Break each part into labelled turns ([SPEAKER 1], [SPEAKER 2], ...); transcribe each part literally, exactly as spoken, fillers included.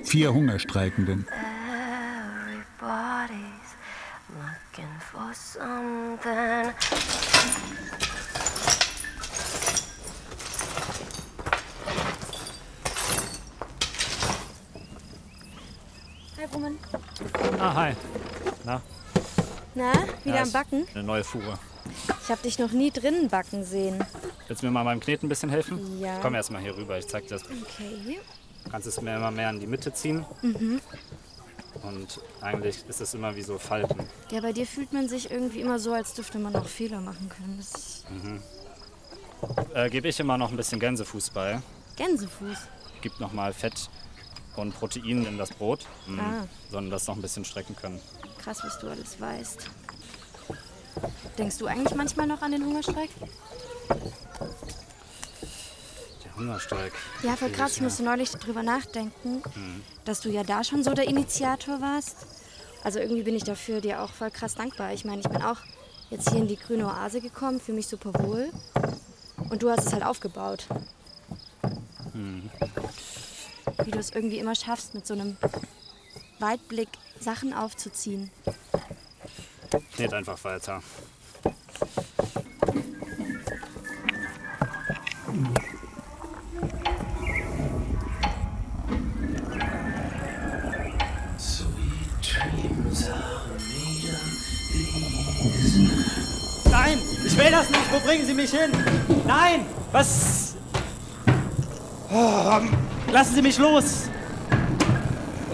[SPEAKER 1] vier Hungerstreikenden.
[SPEAKER 2] Hi, Roman.
[SPEAKER 3] Ah, hi. Na?
[SPEAKER 2] Na, wieder
[SPEAKER 3] ja,
[SPEAKER 2] am Backen?
[SPEAKER 3] Eine neue Fuhre.
[SPEAKER 2] Ich hab dich noch nie drinnen backen sehen.
[SPEAKER 3] Willst du mir mal beim Kneten ein bisschen helfen?
[SPEAKER 2] Ja.
[SPEAKER 3] Komm erst mal hier rüber, ich zeig dir das.
[SPEAKER 2] Okay.
[SPEAKER 3] Du kannst es mir immer mehr in die Mitte ziehen.
[SPEAKER 2] Mhm.
[SPEAKER 3] Und eigentlich ist es immer wie so Falten.
[SPEAKER 2] Ja, bei dir fühlt man sich irgendwie immer so, als dürfte man noch Fehler machen können. Das
[SPEAKER 3] Mhm. Äh, Gebe ich immer noch ein bisschen Gänsefuß bei.
[SPEAKER 2] Gänsefuß?
[SPEAKER 3] Gibt noch mal Fett und Protein in das Brot. Mhm.
[SPEAKER 2] Ah.
[SPEAKER 3] Sollen das noch ein bisschen strecken können.
[SPEAKER 2] Krass, was du alles weißt. Denkst du eigentlich manchmal noch an den Hungerstreik?
[SPEAKER 3] Der Hungerstreik.
[SPEAKER 2] Ja, voll krass. Ich musste neulich drüber nachdenken,
[SPEAKER 3] Mhm.
[SPEAKER 2] dass du ja da schon so der Initiator warst. Also irgendwie bin ich dafür dir auch voll krass dankbar. Ich meine, ich bin auch jetzt hier in die grüne Oase gekommen, fühle mich super wohl. Und du hast es halt aufgebaut.
[SPEAKER 3] Mhm.
[SPEAKER 2] Wie du es irgendwie immer schaffst, mit so einem Weitblick Sachen aufzuziehen.
[SPEAKER 3] Knet einfach weiter.
[SPEAKER 4] Nein, ich will das nicht. Wo bringen Sie mich hin? Nein, was? Oh, lassen Sie mich los. Oh.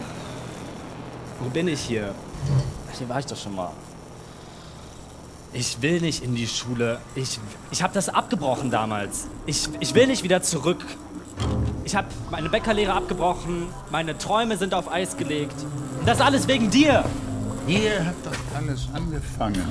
[SPEAKER 4] Wo bin ich hier? Ach, hier war ich doch schon mal. Ich will nicht in die Schule. Ich, ich habe das abgebrochen damals. Ich, ich will nicht wieder zurück. Ich habe meine Bäckerlehre abgebrochen. Meine Träume sind auf Eis gelegt. Und das alles wegen dir.
[SPEAKER 1] Hier hat doch alles angefangen.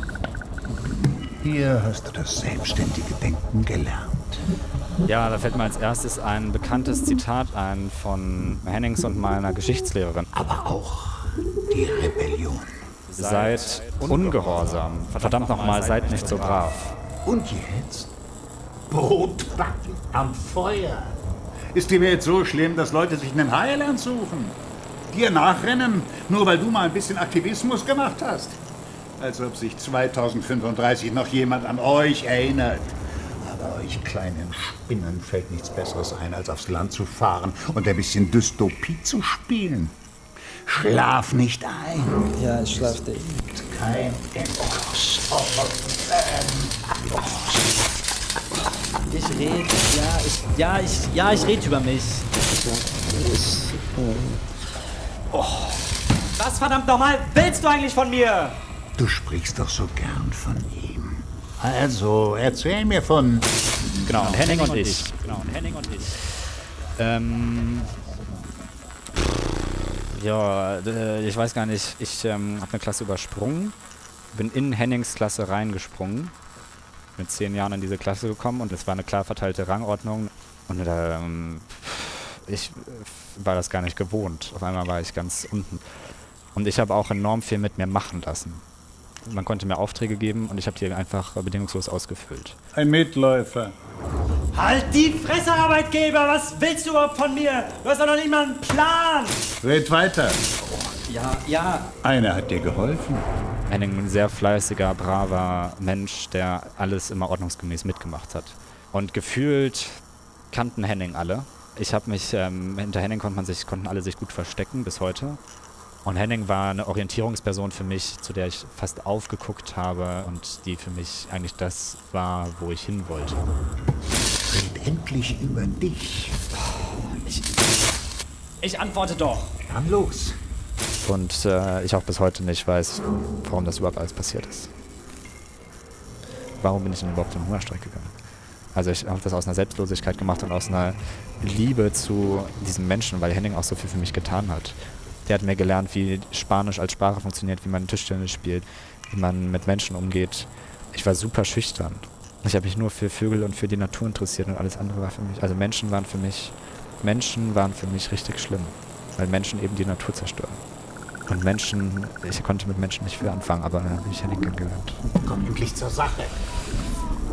[SPEAKER 1] Hier hast du das selbstständige Denken gelernt.
[SPEAKER 3] Ja, da fällt mir als erstes ein bekanntes Zitat ein von Hennings und meiner Geschichtslehrerin.
[SPEAKER 1] Aber auch die Rebellion.
[SPEAKER 3] Seid ungehorsam. Verdammt nochmal, seid nicht so brav.
[SPEAKER 1] Und jetzt? Brot backen am Feuer. Ist die Welt so schlimm, dass Leute sich einen Heiland suchen? Dir nachrennen, nur weil du mal ein bisschen Aktivismus gemacht hast? Als ob sich zweitausendfünfunddreißig noch jemand an euch erinnert. Aber euch kleinen Spinnen fällt nichts Besseres ein, als aufs Land zu fahren und ein bisschen Dystopie zu spielen. Schlaf nicht ein.
[SPEAKER 4] Ja, ich schlaf dich.
[SPEAKER 1] Kein Impuls.
[SPEAKER 4] Ich rede, ja, ich, ja, ich, ja, ich rede über mich. Oh. Was verdammt nochmal willst du eigentlich von mir?
[SPEAKER 1] Du sprichst doch so gern von ihm. Also, erzähl mir von...
[SPEAKER 3] Genau, und Henning und ich. Genau, und Henning und ich. Ähm... Ja, äh, ich weiß gar nicht, ich ähm, habe eine Klasse übersprungen, bin in Hennings Klasse reingesprungen, mit zehn Jahren in diese Klasse gekommen und es war eine klar verteilte Rangordnung und ähm, ich äh, war das gar nicht gewohnt. Auf einmal war ich ganz unten und ich habe auch enorm viel mit mir machen lassen. Man konnte mir Aufträge geben und ich habe die einfach bedingungslos ausgefüllt.
[SPEAKER 1] Ein Mitläufer.
[SPEAKER 4] Halt die Fresse, Arbeitgeber! Was willst du überhaupt von mir? Du hast doch noch nicht mal einen Plan!
[SPEAKER 1] Red weiter.
[SPEAKER 4] Ja, ja.
[SPEAKER 1] Einer hat dir geholfen.
[SPEAKER 3] Henning, ein sehr fleißiger, braver Mensch, der alles immer ordnungsgemäß mitgemacht hat. Und gefühlt kannten Henning alle. Ich habe mich, ähm, hinter Henning konnte man sich, konnten alle sich gut verstecken bis heute. Und Henning war eine Orientierungsperson für mich, zu der ich fast aufgeguckt habe und die für mich eigentlich das war, wo ich hin wollte.
[SPEAKER 1] Red endlich über dich.
[SPEAKER 4] Ich, ich antworte doch.
[SPEAKER 1] Dann los.
[SPEAKER 3] Und äh, ich auch bis heute nicht weiß, warum das überhaupt alles passiert ist. Warum bin ich denn überhaupt in den Hungerstreik gegangen? Also ich habe das aus einer Selbstlosigkeit gemacht und aus einer Liebe zu diesem Menschen, weil Henning auch so viel für mich getan hat. Der hat mir gelernt, wie Spanisch als Sprache funktioniert, wie man Tischtennis spielt, wie man mit Menschen umgeht. Ich war super schüchtern. Ich habe mich nur für Vögel und für die Natur interessiert und alles andere war für mich, also Menschen waren für mich, Menschen waren für mich richtig schlimm, weil Menschen eben die Natur zerstören. Und Menschen, ich konnte mit Menschen nicht viel anfangen, aber dann habe ich Henning kennengelernt.
[SPEAKER 1] Komm endlich zur Sache.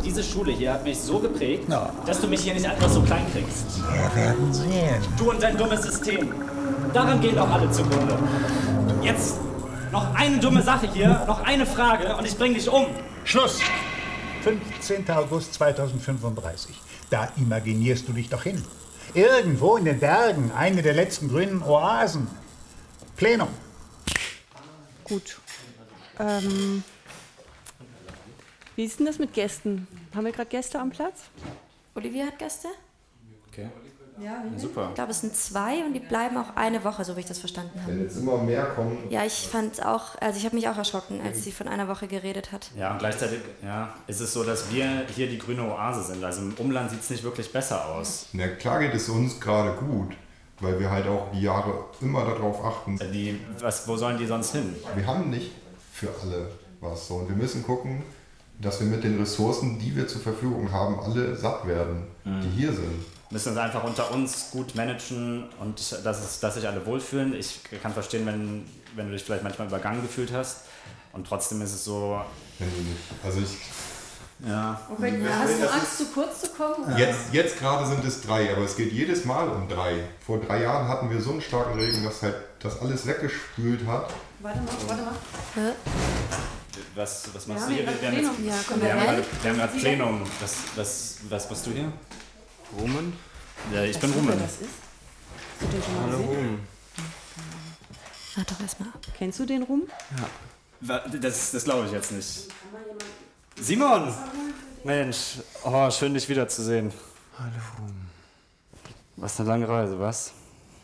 [SPEAKER 4] Diese Schule hier hat mich so geprägt,
[SPEAKER 1] No.
[SPEAKER 4] dass du mich hier nicht einfach so klein kriegst.
[SPEAKER 1] Wir werden sehen.
[SPEAKER 4] Du und dein dummes System. Daran gehen doch alle zugrunde. Jetzt noch eine dumme Sache hier, noch eine Frage und ich bring dich um.
[SPEAKER 1] Schluss! fünfzehnter August zweitausendfünfunddreißig. Da imaginierst du dich doch hin. Irgendwo in den Bergen, eine der letzten grünen Oasen. Plenum.
[SPEAKER 5] Gut. Ähm, wie ist denn das mit Gästen? Haben wir gerade Gäste am Platz?
[SPEAKER 2] Olivia hat Gäste?
[SPEAKER 3] Okay.
[SPEAKER 2] Ja,
[SPEAKER 3] Super.
[SPEAKER 2] ich glaube, es sind zwei und die bleiben auch eine Woche, so wie ich das verstanden habe.
[SPEAKER 6] Wenn jetzt immer mehr kommen.
[SPEAKER 2] Ja, ich fand auch, also ich habe mich auch erschrocken, als sie von einer Woche geredet hat.
[SPEAKER 4] Ja, und gleichzeitig ja, ist es so, dass wir hier die grüne Oase sind. Also im Umland sieht es nicht wirklich besser aus.
[SPEAKER 6] Na klar geht es uns gerade gut, weil wir halt auch die Jahre immer darauf achten.
[SPEAKER 4] Die, was, wo sollen die sonst hin?
[SPEAKER 6] Wir haben nicht für alle was so und wir müssen gucken, dass wir mit den Ressourcen, die wir zur Verfügung haben, alle satt werden,
[SPEAKER 4] Mhm.
[SPEAKER 6] die hier sind.
[SPEAKER 4] Wir müssen es einfach unter uns gut managen und dass, es, dass sich alle wohlfühlen. Ich kann verstehen, wenn, wenn du dich vielleicht manchmal übergangen gefühlt hast. Und trotzdem ist es so,
[SPEAKER 6] Also ich,
[SPEAKER 4] ja.
[SPEAKER 5] Okay, hast du Angst, zu kurz zu kommen?
[SPEAKER 6] jetzt, jetzt gerade sind es drei, aber es geht jedes Mal um drei. Vor drei Jahren hatten wir so einen starken Regen, dass halt das alles weggespült hat.
[SPEAKER 5] Warte mal, warte mal.
[SPEAKER 2] Hä?
[SPEAKER 4] Was, was machst
[SPEAKER 5] Ja,
[SPEAKER 4] du hier?
[SPEAKER 5] wir haben
[SPEAKER 4] Wir haben jetzt,
[SPEAKER 5] Plenum.
[SPEAKER 2] Ja, komm
[SPEAKER 4] wir
[SPEAKER 2] mal
[SPEAKER 4] haben
[SPEAKER 2] rein.
[SPEAKER 4] gerade, wir haben gerade Plenum. Was, was, was bist du hier?
[SPEAKER 7] Rumen?
[SPEAKER 4] Ja, ich bin
[SPEAKER 5] Weißt du, wer
[SPEAKER 4] Rumen.
[SPEAKER 5] das ist? Hast du den schon mal
[SPEAKER 7] Hallo
[SPEAKER 5] gesehen?
[SPEAKER 7] Rumen.
[SPEAKER 2] Warte doch erstmal ab.
[SPEAKER 5] Kennst du den Rum?
[SPEAKER 4] Wa- Das, das glaube ich jetzt nicht. Simon! Mensch, oh, schön dich wiederzusehen.
[SPEAKER 7] Hallo Rumen.
[SPEAKER 4] Was eine lange Reise, was?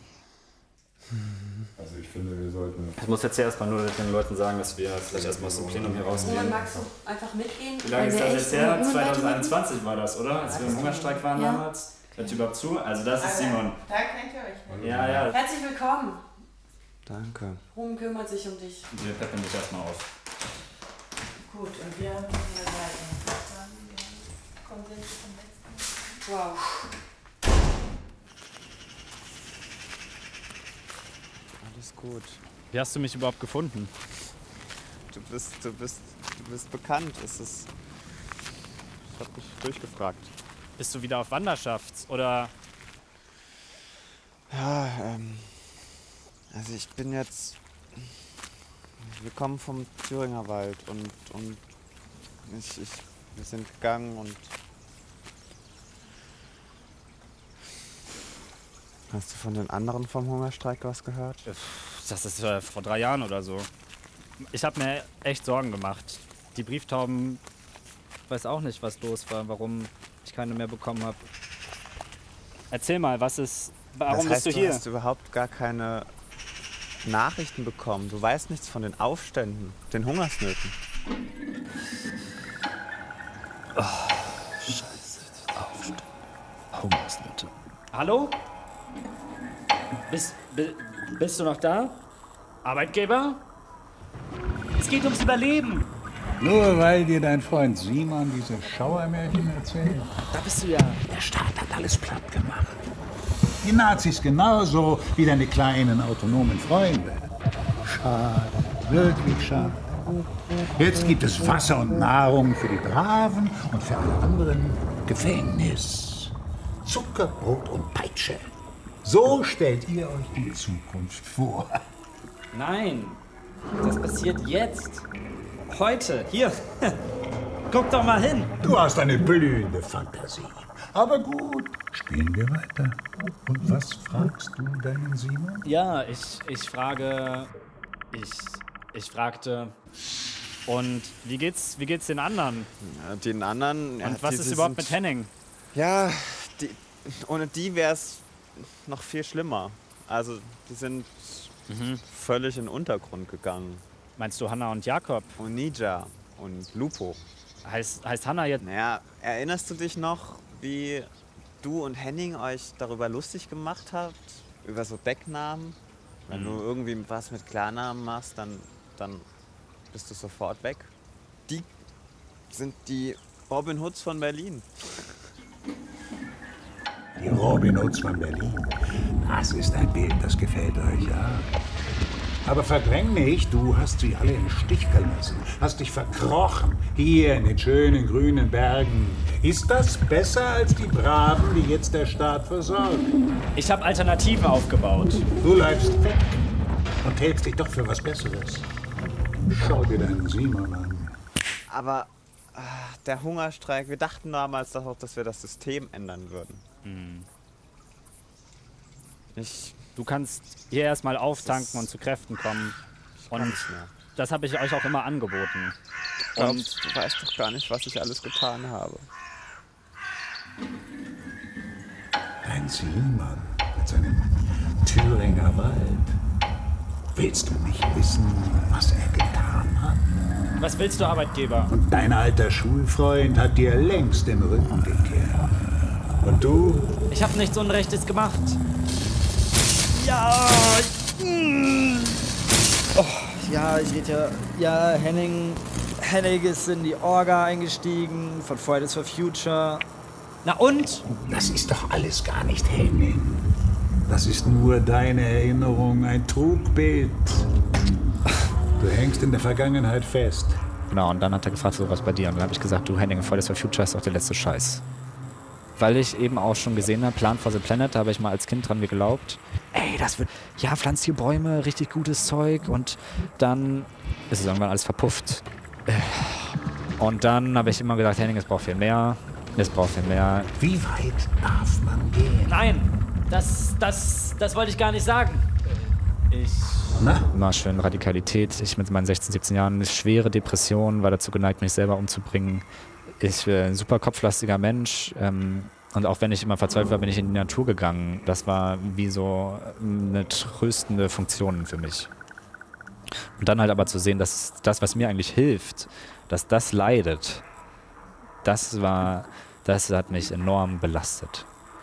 [SPEAKER 6] Also ich finde, wir sollten...
[SPEAKER 4] Ich muss jetzt ja erstmal nur den Leuten sagen, dass wir vielleicht erstmal aus dem Plenum hier rausgehen.
[SPEAKER 5] magst du einfach mitgehen?
[SPEAKER 4] Wie lange ist
[SPEAKER 2] Wollen
[SPEAKER 4] das
[SPEAKER 2] wir
[SPEAKER 4] jetzt
[SPEAKER 2] echt
[SPEAKER 4] her?
[SPEAKER 2] ohne Hungerleitung
[SPEAKER 4] zweitausendeinundzwanzig war das, oder? Als wir im Hungerstreik waren
[SPEAKER 2] Ja.
[SPEAKER 4] damals. Hört überhaupt zu? Also das ist Simon.
[SPEAKER 8] Da kennt ihr euch.
[SPEAKER 4] Ja, ja.
[SPEAKER 5] Herzlich willkommen.
[SPEAKER 7] Danke.
[SPEAKER 5] Rum kümmert sich um dich.
[SPEAKER 4] Wir peppen dich erstmal auf.
[SPEAKER 8] Gut, und wir machen hier weiter. Kommt ihr zum letzten?
[SPEAKER 5] Wow.
[SPEAKER 7] Alles gut.
[SPEAKER 4] Wie hast du mich überhaupt gefunden?
[SPEAKER 7] Du bist, du bist, du bist bekannt. Es ist. Ich hab dich durchgefragt.
[SPEAKER 4] Bist du wieder auf Wanderschaft? Oder
[SPEAKER 7] Ja, ähm. Also ich bin jetzt. Wir kommen vom Thüringer Wald und, und ich, ich, wir sind gegangen und. Hast du von den anderen vom Hungerstreik was gehört?
[SPEAKER 4] das ist äh, vor drei Jahren oder so. Ich habe mir echt Sorgen gemacht. Die Brieftauben, ich weiß auch nicht, was los war, warum ich keine mehr bekommen habe. Erzähl mal, was ist, warum
[SPEAKER 7] das heißt,
[SPEAKER 4] bist du hier?
[SPEAKER 7] Du hast überhaupt gar keine Nachrichten bekommen. Du weißt nichts von den Aufständen, den Hungersnöten.
[SPEAKER 4] Hungersnöte. Hallo? Bist, bi, bist du noch da? Arbeitgeber? Es geht ums Überleben.
[SPEAKER 1] Nur weil dir dein Freund Simon diese Schauermärchen erzählt.
[SPEAKER 4] Da bist du ja.
[SPEAKER 1] Der Staat hat alles platt gemacht. Die Nazis genauso wie deine kleinen autonomen Freunde. Schade, wirklich schade. Jetzt gibt es Wasser und Nahrung für die Braven und für alle anderen Gefängnis. Zucker, Brot und Peitsche. So stellt ihr euch die Zukunft vor.
[SPEAKER 4] Nein, das passiert jetzt. Heute, hier. Guck doch mal hin.
[SPEAKER 1] Du hast eine blühende Fantasie. Aber gut, spielen wir weiter. Und was fragst du deinen Simon?
[SPEAKER 4] Ja, ich, ich frage, ich, ich fragte, und wie geht's, wie geht's den anderen?
[SPEAKER 7] Ja, den anderen. Ja,
[SPEAKER 4] Und was
[SPEAKER 7] die-
[SPEAKER 4] ist
[SPEAKER 7] die
[SPEAKER 4] überhaupt
[SPEAKER 7] sind-
[SPEAKER 4] mit Henning?
[SPEAKER 7] Ja, die, ohne die wäre es noch viel schlimmer. Also, die sind völlig in den Untergrund gegangen.
[SPEAKER 4] Meinst du Hanna und Jakob?
[SPEAKER 7] Und Nija und Lupo.
[SPEAKER 4] Heißt, heißt Hanna jetzt?
[SPEAKER 7] Naja, erinnerst du dich noch, wie du und Henning euch darüber lustig gemacht habt? Über so Decknamen? Wenn du irgendwie was mit Klarnamen machst, dann, dann bist du sofort weg. Die sind die Robin Hoods von Berlin.
[SPEAKER 1] Die Robin Hoods von Berlin. Das ist ein Bild, das gefällt euch, ja? Aber verdräng nicht, du hast sie alle im Stich gelassen, hast dich verkrochen, hier in den schönen grünen Bergen. Ist das besser als die Braven, die jetzt der Staat versorgt?
[SPEAKER 4] Ich habe Alternativen aufgebaut.
[SPEAKER 1] Du bleibst weg und hältst dich doch für was Besseres. Schau dir deinen Simon an.
[SPEAKER 7] Aber ah, der Hungerstreik, wir dachten damals doch auch, dass wir das System ändern würden.
[SPEAKER 4] Hm.
[SPEAKER 7] Ich,
[SPEAKER 4] Du kannst hier erstmal auftanken und zu Kräften kommen. Und
[SPEAKER 7] kann's mehr.
[SPEAKER 4] das habe ich euch auch immer angeboten.
[SPEAKER 7] Und
[SPEAKER 4] Und
[SPEAKER 7] du weißt doch gar nicht, was ich alles getan habe.
[SPEAKER 1] Dein Simon mit seinem Thüringer Wald. Willst du nicht wissen, was er getan hat?
[SPEAKER 4] was willst du, Arbeitgeber?
[SPEAKER 1] Und dein alter Schulfreund hat dir längst den Rücken gekehrt. Und du?
[SPEAKER 4] Ich habe nichts Unrechtes gemacht. Ja.
[SPEAKER 9] Oh, ja, ich rede ja. Ja, Henning. Henning ist in die Orga eingestiegen von Fridays for Future.
[SPEAKER 4] Na und?
[SPEAKER 1] Das ist doch alles gar nicht Henning. Das ist nur deine Erinnerung, ein Trugbild. Du hängst in der Vergangenheit fest.
[SPEAKER 3] Genau, und dann hat er gefragt, so was bei dir. Und dann habe ich gesagt, du Henning, Fridays for Future ist doch der letzte Scheiß. Weil ich eben auch schon gesehen habe, Plan for the Planet, da habe ich mal als Kind dran geglaubt. Ey, das wird, ja, pflanzt hier Bäume, richtig gutes Zeug. Und dann ist es irgendwann alles verpufft. Und dann habe ich immer gedacht, Henning, es braucht viel mehr. Es braucht viel mehr.
[SPEAKER 1] Wie weit darf man gehen?
[SPEAKER 4] Nein, das, das, das wollte ich gar nicht sagen. Ich...
[SPEAKER 1] Na?
[SPEAKER 3] Immer schön Radikalität. Ich mit meinen sechzehn, siebzehn Jahren eine schwere Depression, war dazu geneigt, mich selber umzubringen. Ich bin ein super kopflastiger Mensch. Ähm, und auch wenn ich immer verzweifelt war, bin ich in die Natur gegangen. Das war wie so eine tröstende Funktion für mich. Und dann halt aber zu sehen, dass das, was mir eigentlich hilft, dass das leidet, das war, das hat mich enorm belastet.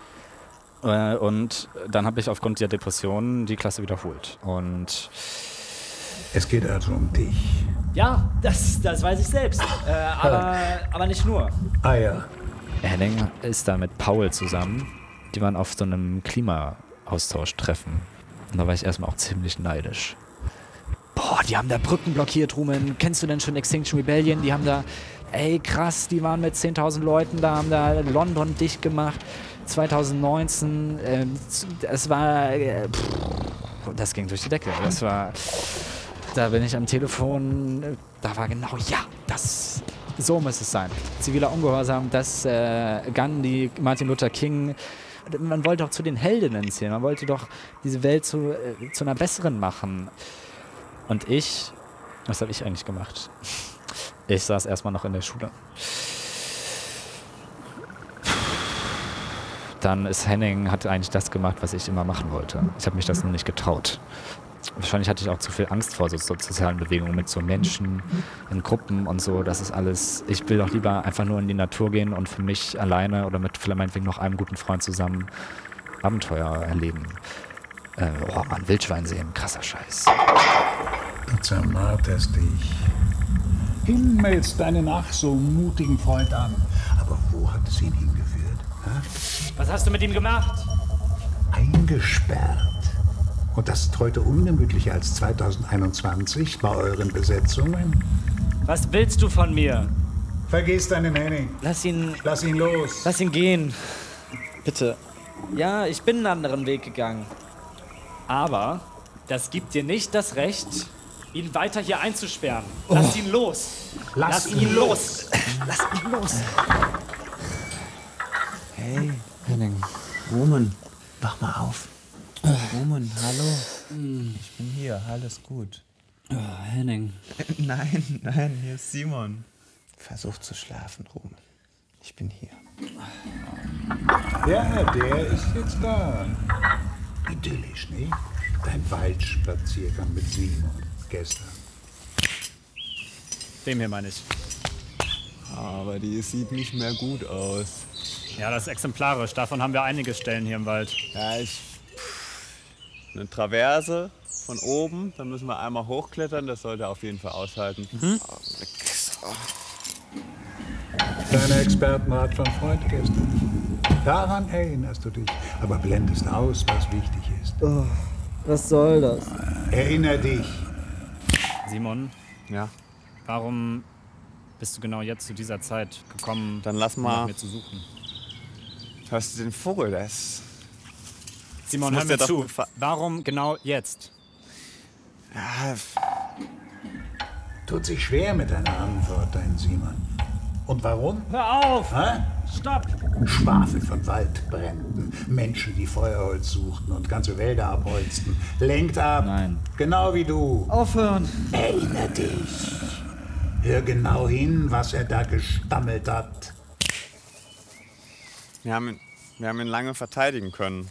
[SPEAKER 3] Und dann habe ich aufgrund der Depressionen die Klasse wiederholt. Und
[SPEAKER 1] es geht also um dich.
[SPEAKER 4] Ja, das, das weiß ich selbst. Äh, aber, aber nicht nur.
[SPEAKER 1] Ah ja.
[SPEAKER 3] Henning ist da mit Paul zusammen. Die waren auf so einem Klimaaustausch-Treffen. Und da war ich erstmal auch ziemlich neidisch. Boah, die haben da Brücken blockiert, Rumen. Kennst du denn schon Extinction Rebellion? Die haben da, ey krass, die waren mit zehntausend Leuten da, haben da London dicht gemacht. zwanzig neunzehn, äh, es war, äh, pff, das ging durch die Decke. Das war, da bin ich am Telefon, da war genau, ja, das, so muss es sein. Ziviler Ungehorsam, das, äh, Gandhi, Martin Luther King, man wollte doch zu den Heldinnen zählen, man wollte doch diese Welt zu, äh, zu einer besseren machen. Und ich, was habe ich eigentlich gemacht? Ich saß erstmal noch in der Schule. Dann ist Henning, hat eigentlich das gemacht, was ich immer machen wollte. Ich habe mich das nur nicht getraut. Wahrscheinlich hatte ich auch zu viel Angst vor so, so sozialen Bewegungen mit so Menschen in Gruppen und so. Das ist alles, ich will doch lieber einfach nur in die Natur gehen und für mich alleine oder mit vielleicht meinetwegen noch einem guten Freund zusammen Abenteuer erleben. Äh, oh Mann, Wildschwein sehen, krasser Scheiß.
[SPEAKER 1] Du zermarterst dich. Himmelst deinen ach so mutigen Freund an. Aber wo hat es ihn hingeführt? Ha?
[SPEAKER 4] Was hast du mit ihm gemacht?
[SPEAKER 1] Eingesperrt. Und das ist heute ungemütlicher als zweitausendeinundzwanzig bei euren Besetzungen?
[SPEAKER 4] Was willst du von mir?
[SPEAKER 1] Vergiss deinen Henning.
[SPEAKER 9] Lass ihn,
[SPEAKER 1] Lass ihn los.
[SPEAKER 9] lass ihn gehen. Bitte. Ja, ich bin einen anderen Weg gegangen.
[SPEAKER 4] Aber das gibt dir nicht das Recht, ihn weiter hier einzusperren. Lass ihn los.
[SPEAKER 1] Lass
[SPEAKER 4] Lass ihn los.
[SPEAKER 9] Lass ihn los.
[SPEAKER 7] Hey,
[SPEAKER 9] Henning.
[SPEAKER 7] Roman, wach mal auf. Roman, hallo. Ich bin hier, alles gut.
[SPEAKER 9] Oh, Henning.
[SPEAKER 7] Nein, nein, hier ist Simon. Versuch zu schlafen, Roman. Ich bin hier.
[SPEAKER 1] Ja, der ist jetzt da. Idyllisch, nicht? Dein Waldspaziergang mit Simon gestern.
[SPEAKER 4] Dem hier meine ich.
[SPEAKER 7] Aber die sieht nicht mehr gut aus.
[SPEAKER 4] Ja, das ist exemplarisch. Davon haben wir einige Stellen hier im Wald.
[SPEAKER 7] Ja, ich... Eine Traverse von oben, dann müssen wir einmal hochklettern, das sollte auf jeden Fall aushalten. Mhm. Oh,
[SPEAKER 1] Deine Expertenrat von Freund gestern. Daran erinnerst du dich, aber blendest aus, was wichtig ist.
[SPEAKER 9] Oh, was soll das?
[SPEAKER 1] Erinner dich.
[SPEAKER 4] Simon?
[SPEAKER 7] Ja?
[SPEAKER 4] Warum bist du genau jetzt zu dieser Zeit gekommen,
[SPEAKER 7] Dann lass
[SPEAKER 4] um
[SPEAKER 7] mal-
[SPEAKER 4] nach mir zu suchen?
[SPEAKER 7] Hörst du den Vogel? Der ist...
[SPEAKER 4] Simon,
[SPEAKER 7] Das
[SPEAKER 4] hör
[SPEAKER 7] muss
[SPEAKER 4] mir
[SPEAKER 7] dir doch
[SPEAKER 4] zu.
[SPEAKER 7] gefa-
[SPEAKER 4] Warum genau jetzt?
[SPEAKER 7] Ja,
[SPEAKER 1] Tut sich schwer mit deiner Antwort, dein Simon. Und warum?
[SPEAKER 4] Hör auf!
[SPEAKER 1] Hä?
[SPEAKER 4] Stopp!
[SPEAKER 1] Schwafel von Waldbränden, Menschen, die Feuerholz suchten und ganze Wälder abholzten. Lenkt ab.
[SPEAKER 3] Nein.
[SPEAKER 1] Genau wie du.
[SPEAKER 9] Aufhören!
[SPEAKER 1] Erinner dich. Hör genau hin, was er da gestammelt hat.
[SPEAKER 7] wir haben, ihn, wir haben ihn lange verteidigen können.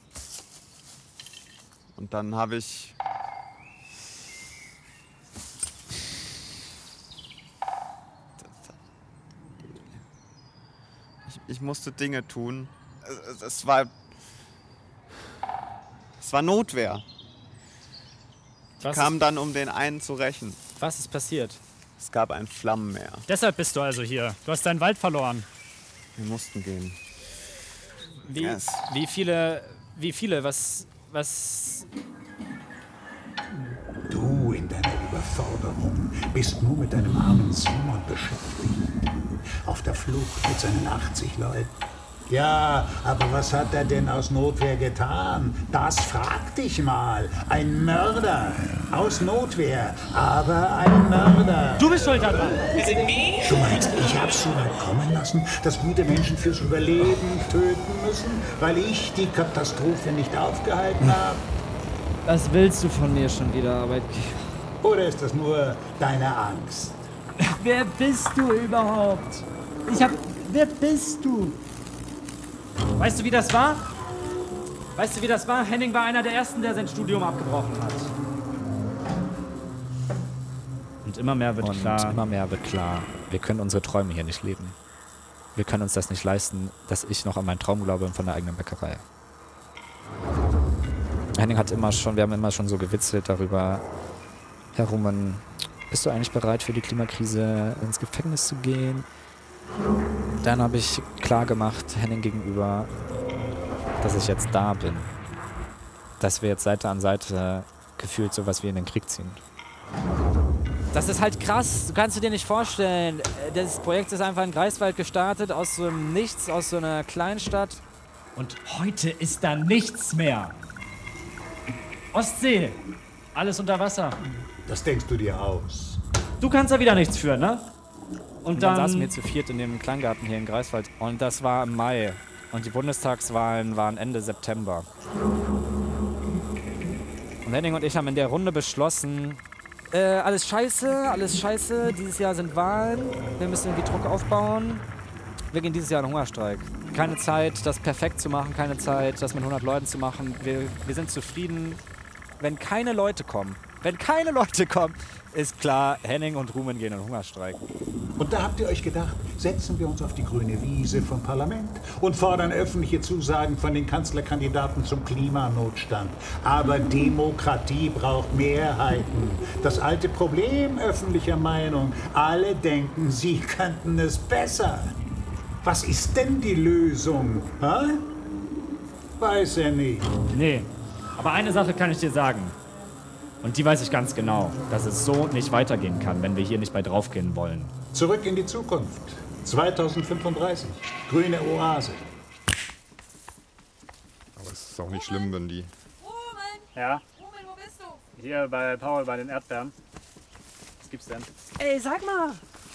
[SPEAKER 7] Und dann habe ich... ich... Ich musste Dinge tun. Es, es war... Es war Notwehr. Ich
[SPEAKER 4] Was
[SPEAKER 7] kam
[SPEAKER 4] ist,
[SPEAKER 7] dann, um den einen zu rächen.
[SPEAKER 4] was ist passiert?
[SPEAKER 7] Es gab ein Flammenmeer.
[SPEAKER 4] Deshalb bist du also hier. Du hast deinen Wald verloren.
[SPEAKER 7] Wir mussten gehen.
[SPEAKER 4] Wie,
[SPEAKER 7] Yes.
[SPEAKER 4] wie viele, wie viele, was, was...
[SPEAKER 1] Du in deiner Überforderung bist nur mit deinem armen Simon beschäftigt. Auf der Flucht mit seinen achtzig Leuten. Ja, aber was hat er denn aus Notwehr getan? Das frag dich mal. Ein Mörder. Aus Notwehr. Aber ein Mörder.
[SPEAKER 4] Du bist schuld daran!
[SPEAKER 1] Du meinst, ich hab's so weit kommen lassen, dass gute Menschen fürs Überleben töten müssen, weil ich die Katastrophe nicht aufgehalten habe?
[SPEAKER 9] Was willst du von mir schon wieder, Arbeitgeber?
[SPEAKER 1] Oder ist das nur deine Angst?
[SPEAKER 9] Wer bist du überhaupt? Ich hab... Wer bist du?
[SPEAKER 4] Weißt du, wie das war? Weißt du, wie das war? Henning war einer der Ersten, der sein Studium abgebrochen hat. Und immer mehr wird
[SPEAKER 3] Und
[SPEAKER 4] klar,
[SPEAKER 3] immer mehr wird klar, wir können unsere Träume hier nicht leben. Wir können uns das nicht leisten, dass ich noch an meinen Traum glaube von der eigenen Bäckerei. Henning hat immer schon, wir haben immer schon so gewitzelt darüber, Herr Rumen, bist du eigentlich bereit für die Klimakrise ins Gefängnis zu gehen? Dann habe ich klar gemacht, Henning gegenüber, dass ich jetzt da bin. Dass wir jetzt Seite an Seite gefühlt sowas wie in den Krieg ziehen.
[SPEAKER 10] Das ist halt krass, du kannst dir nicht vorstellen. Das Projekt ist einfach in Greifswald gestartet, aus so einem Nichts, aus so einer Kleinstadt.
[SPEAKER 4] und heute ist da nichts mehr. Ostsee, alles unter Wasser.
[SPEAKER 1] Das denkst du dir aus.
[SPEAKER 4] Du kannst da wieder nichts für, ne? Und
[SPEAKER 3] Und dann
[SPEAKER 4] dann
[SPEAKER 3] saßen wir zu viert in dem Kleingarten hier in Greifswald. Und das war im Mai. Und die Bundestagswahlen waren Ende September. Und Henning und ich haben in der Runde beschlossen,
[SPEAKER 10] Äh, alles scheiße, alles scheiße. Dieses Jahr sind Wahlen. Wir müssen irgendwie Druck aufbauen. Wir gehen dieses Jahr in Hungerstreik.
[SPEAKER 3] keine Zeit, das perfekt zu machen, keine Zeit, das mit hundert Leuten zu machen. Wir, wir sind zufrieden, wenn keine Leute kommen. Wenn keine Leute kommen, ist klar, Henning und Rumen gehen in Hungerstreik.
[SPEAKER 1] Und da habt ihr euch gedacht, setzen wir uns auf die grüne Wiese vom Parlament und fordern öffentliche Zusagen von den Kanzlerkandidaten zum Klimanotstand. Aber Demokratie braucht Mehrheiten. Das alte Problem öffentlicher Meinung. Alle denken, sie könnten es besser. Was ist denn die Lösung? Ha? Weiß er nicht.
[SPEAKER 4] Nee, aber eine Sache kann ich dir sagen. Und die weiß ich ganz genau, dass es so nicht weitergehen kann, wenn wir hier nicht bei draufgehen wollen.
[SPEAKER 1] Zurück in die Zukunft. zweitausendfünfunddreißig. Grüne Oase.
[SPEAKER 6] Aber es ist auch nicht schlimm, wenn die...
[SPEAKER 4] Ja,
[SPEAKER 8] Ruben, wo bist du?
[SPEAKER 4] hier bei Paul bei den Erdbeeren. Was gibt's denn?
[SPEAKER 5] Ey, sag mal.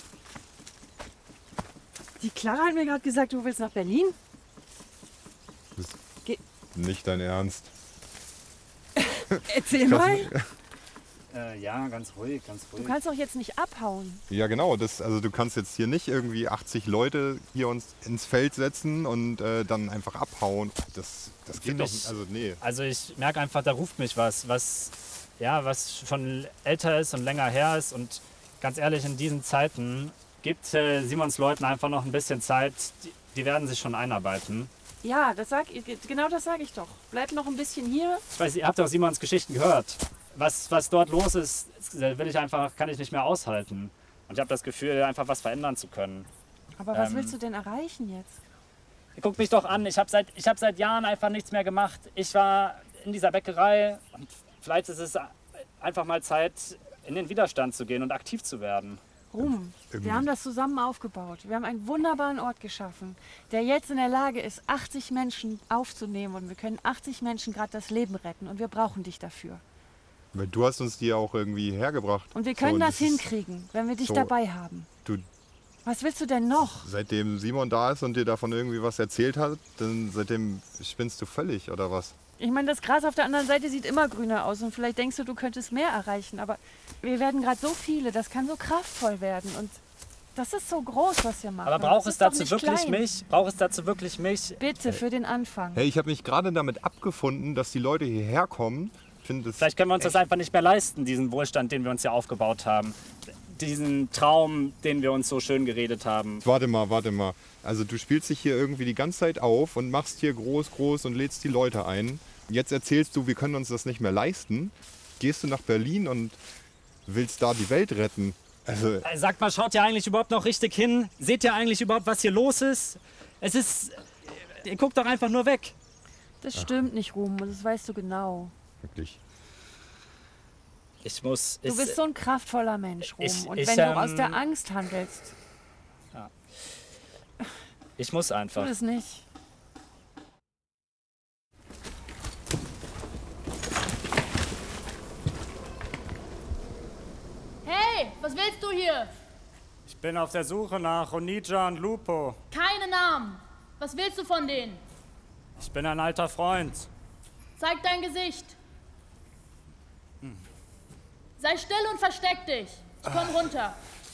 [SPEAKER 5] Die Clara hat mir gerade gesagt, du willst nach Berlin.
[SPEAKER 6] Das ist
[SPEAKER 5] Ge-
[SPEAKER 6] nicht dein Ernst.
[SPEAKER 5] Erzähl mal.
[SPEAKER 4] Äh, ja, ganz ruhig, ganz ruhig.
[SPEAKER 5] Du kannst doch jetzt nicht abhauen.
[SPEAKER 6] Ja, genau. Das, also du kannst jetzt hier nicht irgendwie achtzig Leute hier uns ins Feld setzen und äh, dann einfach abhauen. Das, das geht
[SPEAKER 4] Für
[SPEAKER 6] doch
[SPEAKER 4] mich-
[SPEAKER 6] nicht. Also nee.
[SPEAKER 4] Also ich merke einfach, da ruft mich was, was, ja, was schon älter ist und länger her ist. Und ganz ehrlich, in diesen Zeiten gibt äh, Simons Leuten einfach noch ein bisschen Zeit. Die, die werden sich schon einarbeiten.
[SPEAKER 5] Ja, das sag, genau das sage ich doch. Bleib noch ein bisschen hier.
[SPEAKER 4] Ich weiß, ihr habt doch Simons Geschichten gehört. Was, was dort los ist, will ich einfach, kann ich nicht mehr aushalten. Und ich habe das Gefühl, einfach was verändern zu können.
[SPEAKER 5] Aber was
[SPEAKER 4] Ähm.
[SPEAKER 5] willst du denn erreichen jetzt?
[SPEAKER 4] Guckt mich doch an, ich habe seit, ich hab seit Jahren einfach nichts mehr gemacht. Ich war in dieser Bäckerei und vielleicht ist es einfach mal Zeit, in den Widerstand zu gehen und aktiv zu werden.
[SPEAKER 5] Ruhm, wir haben das zusammen aufgebaut. Wir haben einen wunderbaren Ort geschaffen, der jetzt in der Lage ist, achtzig Menschen aufzunehmen. Und wir können achtzig Menschen gerade das Leben retten. Und wir brauchen dich dafür.
[SPEAKER 6] Weil du hast uns die auch irgendwie hergebracht.
[SPEAKER 5] Und wir können
[SPEAKER 6] so,
[SPEAKER 5] das,
[SPEAKER 6] das
[SPEAKER 5] hinkriegen, wenn wir dich
[SPEAKER 6] so,
[SPEAKER 5] dabei haben.
[SPEAKER 6] Du,
[SPEAKER 5] Was willst du denn noch?
[SPEAKER 6] seitdem Simon da ist und dir davon irgendwie was erzählt hat, dann seitdem spinnst du völlig, oder was?
[SPEAKER 5] Ich meine, das Gras auf der anderen Seite sieht immer grüner aus. Und vielleicht denkst du, du könntest mehr erreichen. Aber wir werden gerade so viele, das kann so kraftvoll werden. Und das ist so groß, was wir machen.
[SPEAKER 4] Aber braucht
[SPEAKER 5] Das
[SPEAKER 4] es
[SPEAKER 5] ist doch
[SPEAKER 4] dazu
[SPEAKER 5] nicht
[SPEAKER 4] wirklich
[SPEAKER 5] klein.
[SPEAKER 4] mich? Braucht es dazu wirklich mich?
[SPEAKER 5] Bitte, für den Anfang.
[SPEAKER 6] Hey, ich habe mich gerade damit abgefunden, dass die Leute hierher kommen. Finde es
[SPEAKER 4] Vielleicht können wir uns das einfach nicht mehr leisten, diesen Wohlstand, den wir uns ja aufgebaut haben. Diesen Traum, den wir uns so schön geredet haben.
[SPEAKER 6] Warte mal, warte mal. Also du spielst dich hier irgendwie die ganze Zeit auf und machst hier groß, groß und lädst die Leute ein. Jetzt erzählst du, wir können uns das nicht mehr leisten. Gehst du nach Berlin und willst da die Welt retten. Also
[SPEAKER 4] Sagt mal, schaut ihr eigentlich überhaupt noch richtig hin? Seht ihr eigentlich überhaupt, was hier los ist? Es ist... Ihr guckt doch einfach nur weg.
[SPEAKER 5] Das stimmt nicht, Ruhm. Das weißt du genau.
[SPEAKER 6] wirklich.
[SPEAKER 4] Ich muss...
[SPEAKER 5] Du bist so ein kraftvoller Mensch, Ruhm.
[SPEAKER 4] Ich-
[SPEAKER 5] Und
[SPEAKER 4] ich,
[SPEAKER 5] wenn du
[SPEAKER 4] ähm,
[SPEAKER 5] aus der Angst handelst,
[SPEAKER 4] Ich muss
[SPEAKER 5] tu
[SPEAKER 4] einfach.
[SPEAKER 5] das nicht.
[SPEAKER 11] Hey, was willst du hier?
[SPEAKER 4] Ich bin auf der Suche nach Onija und Lupo.
[SPEAKER 11] Keine Namen. Was willst du von denen?
[SPEAKER 4] Ich bin ein alter Freund.
[SPEAKER 11] Zeig dein Gesicht. Sei still und versteck dich. Ich komm runter.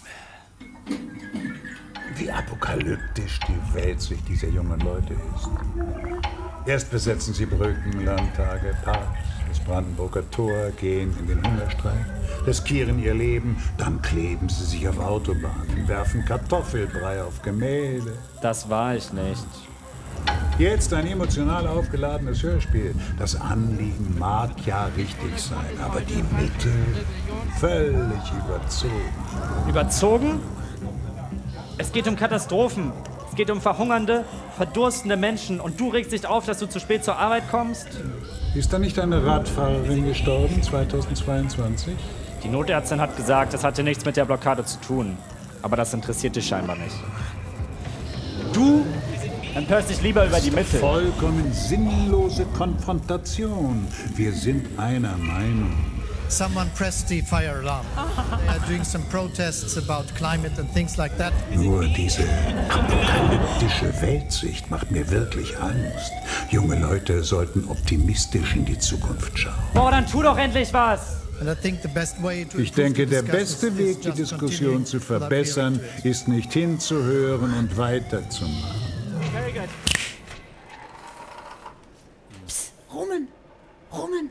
[SPEAKER 1] Wie apokalyptisch die Welt dieser jungen Leute ist. Erst besetzen sie Brücken, Landtage, Parks, das Brandenburger Tor, gehen in den Hungerstreik, riskieren ihr Leben, dann kleben sie sich auf Autobahnen, werfen Kartoffelbrei auf Gemälde.
[SPEAKER 4] Das war ich nicht.
[SPEAKER 1] Jetzt ein emotional aufgeladenes Hörspiel. Das Anliegen mag ja richtig sein, aber die Mittel völlig überzogen.
[SPEAKER 4] Überzogen? Es geht um Katastrophen. Es geht um verhungernde, verdurstende Menschen. Und du regst dich auf, dass du zu spät zur Arbeit kommst?
[SPEAKER 1] Ist da nicht eine Radfahrerin gestorben, zweitausendzweiundzwanzig?
[SPEAKER 4] Die Notärztin hat gesagt, das hatte nichts mit der Blockade zu tun. Aber das interessiert dich scheinbar nicht. Du empörst dich lieber über die Mittel.
[SPEAKER 1] Vollkommen sinnlose Konfrontation. Wir sind einer Meinung.
[SPEAKER 12] Someone pressed the fire alarm. They are doing some protests about climate and things like that.
[SPEAKER 1] Nur diese apokalyptische Weltsicht macht mir wirklich Angst. Junge Leute sollten optimistisch in die Zukunft schauen.
[SPEAKER 4] Boah, dann tu doch endlich was!
[SPEAKER 12] And I think the best way to
[SPEAKER 1] Ich denke, der beste Weg, die Diskussion zu verbessern, ist nicht hinzuhören und weiterzumachen.
[SPEAKER 11] Psst, Roman! Roman!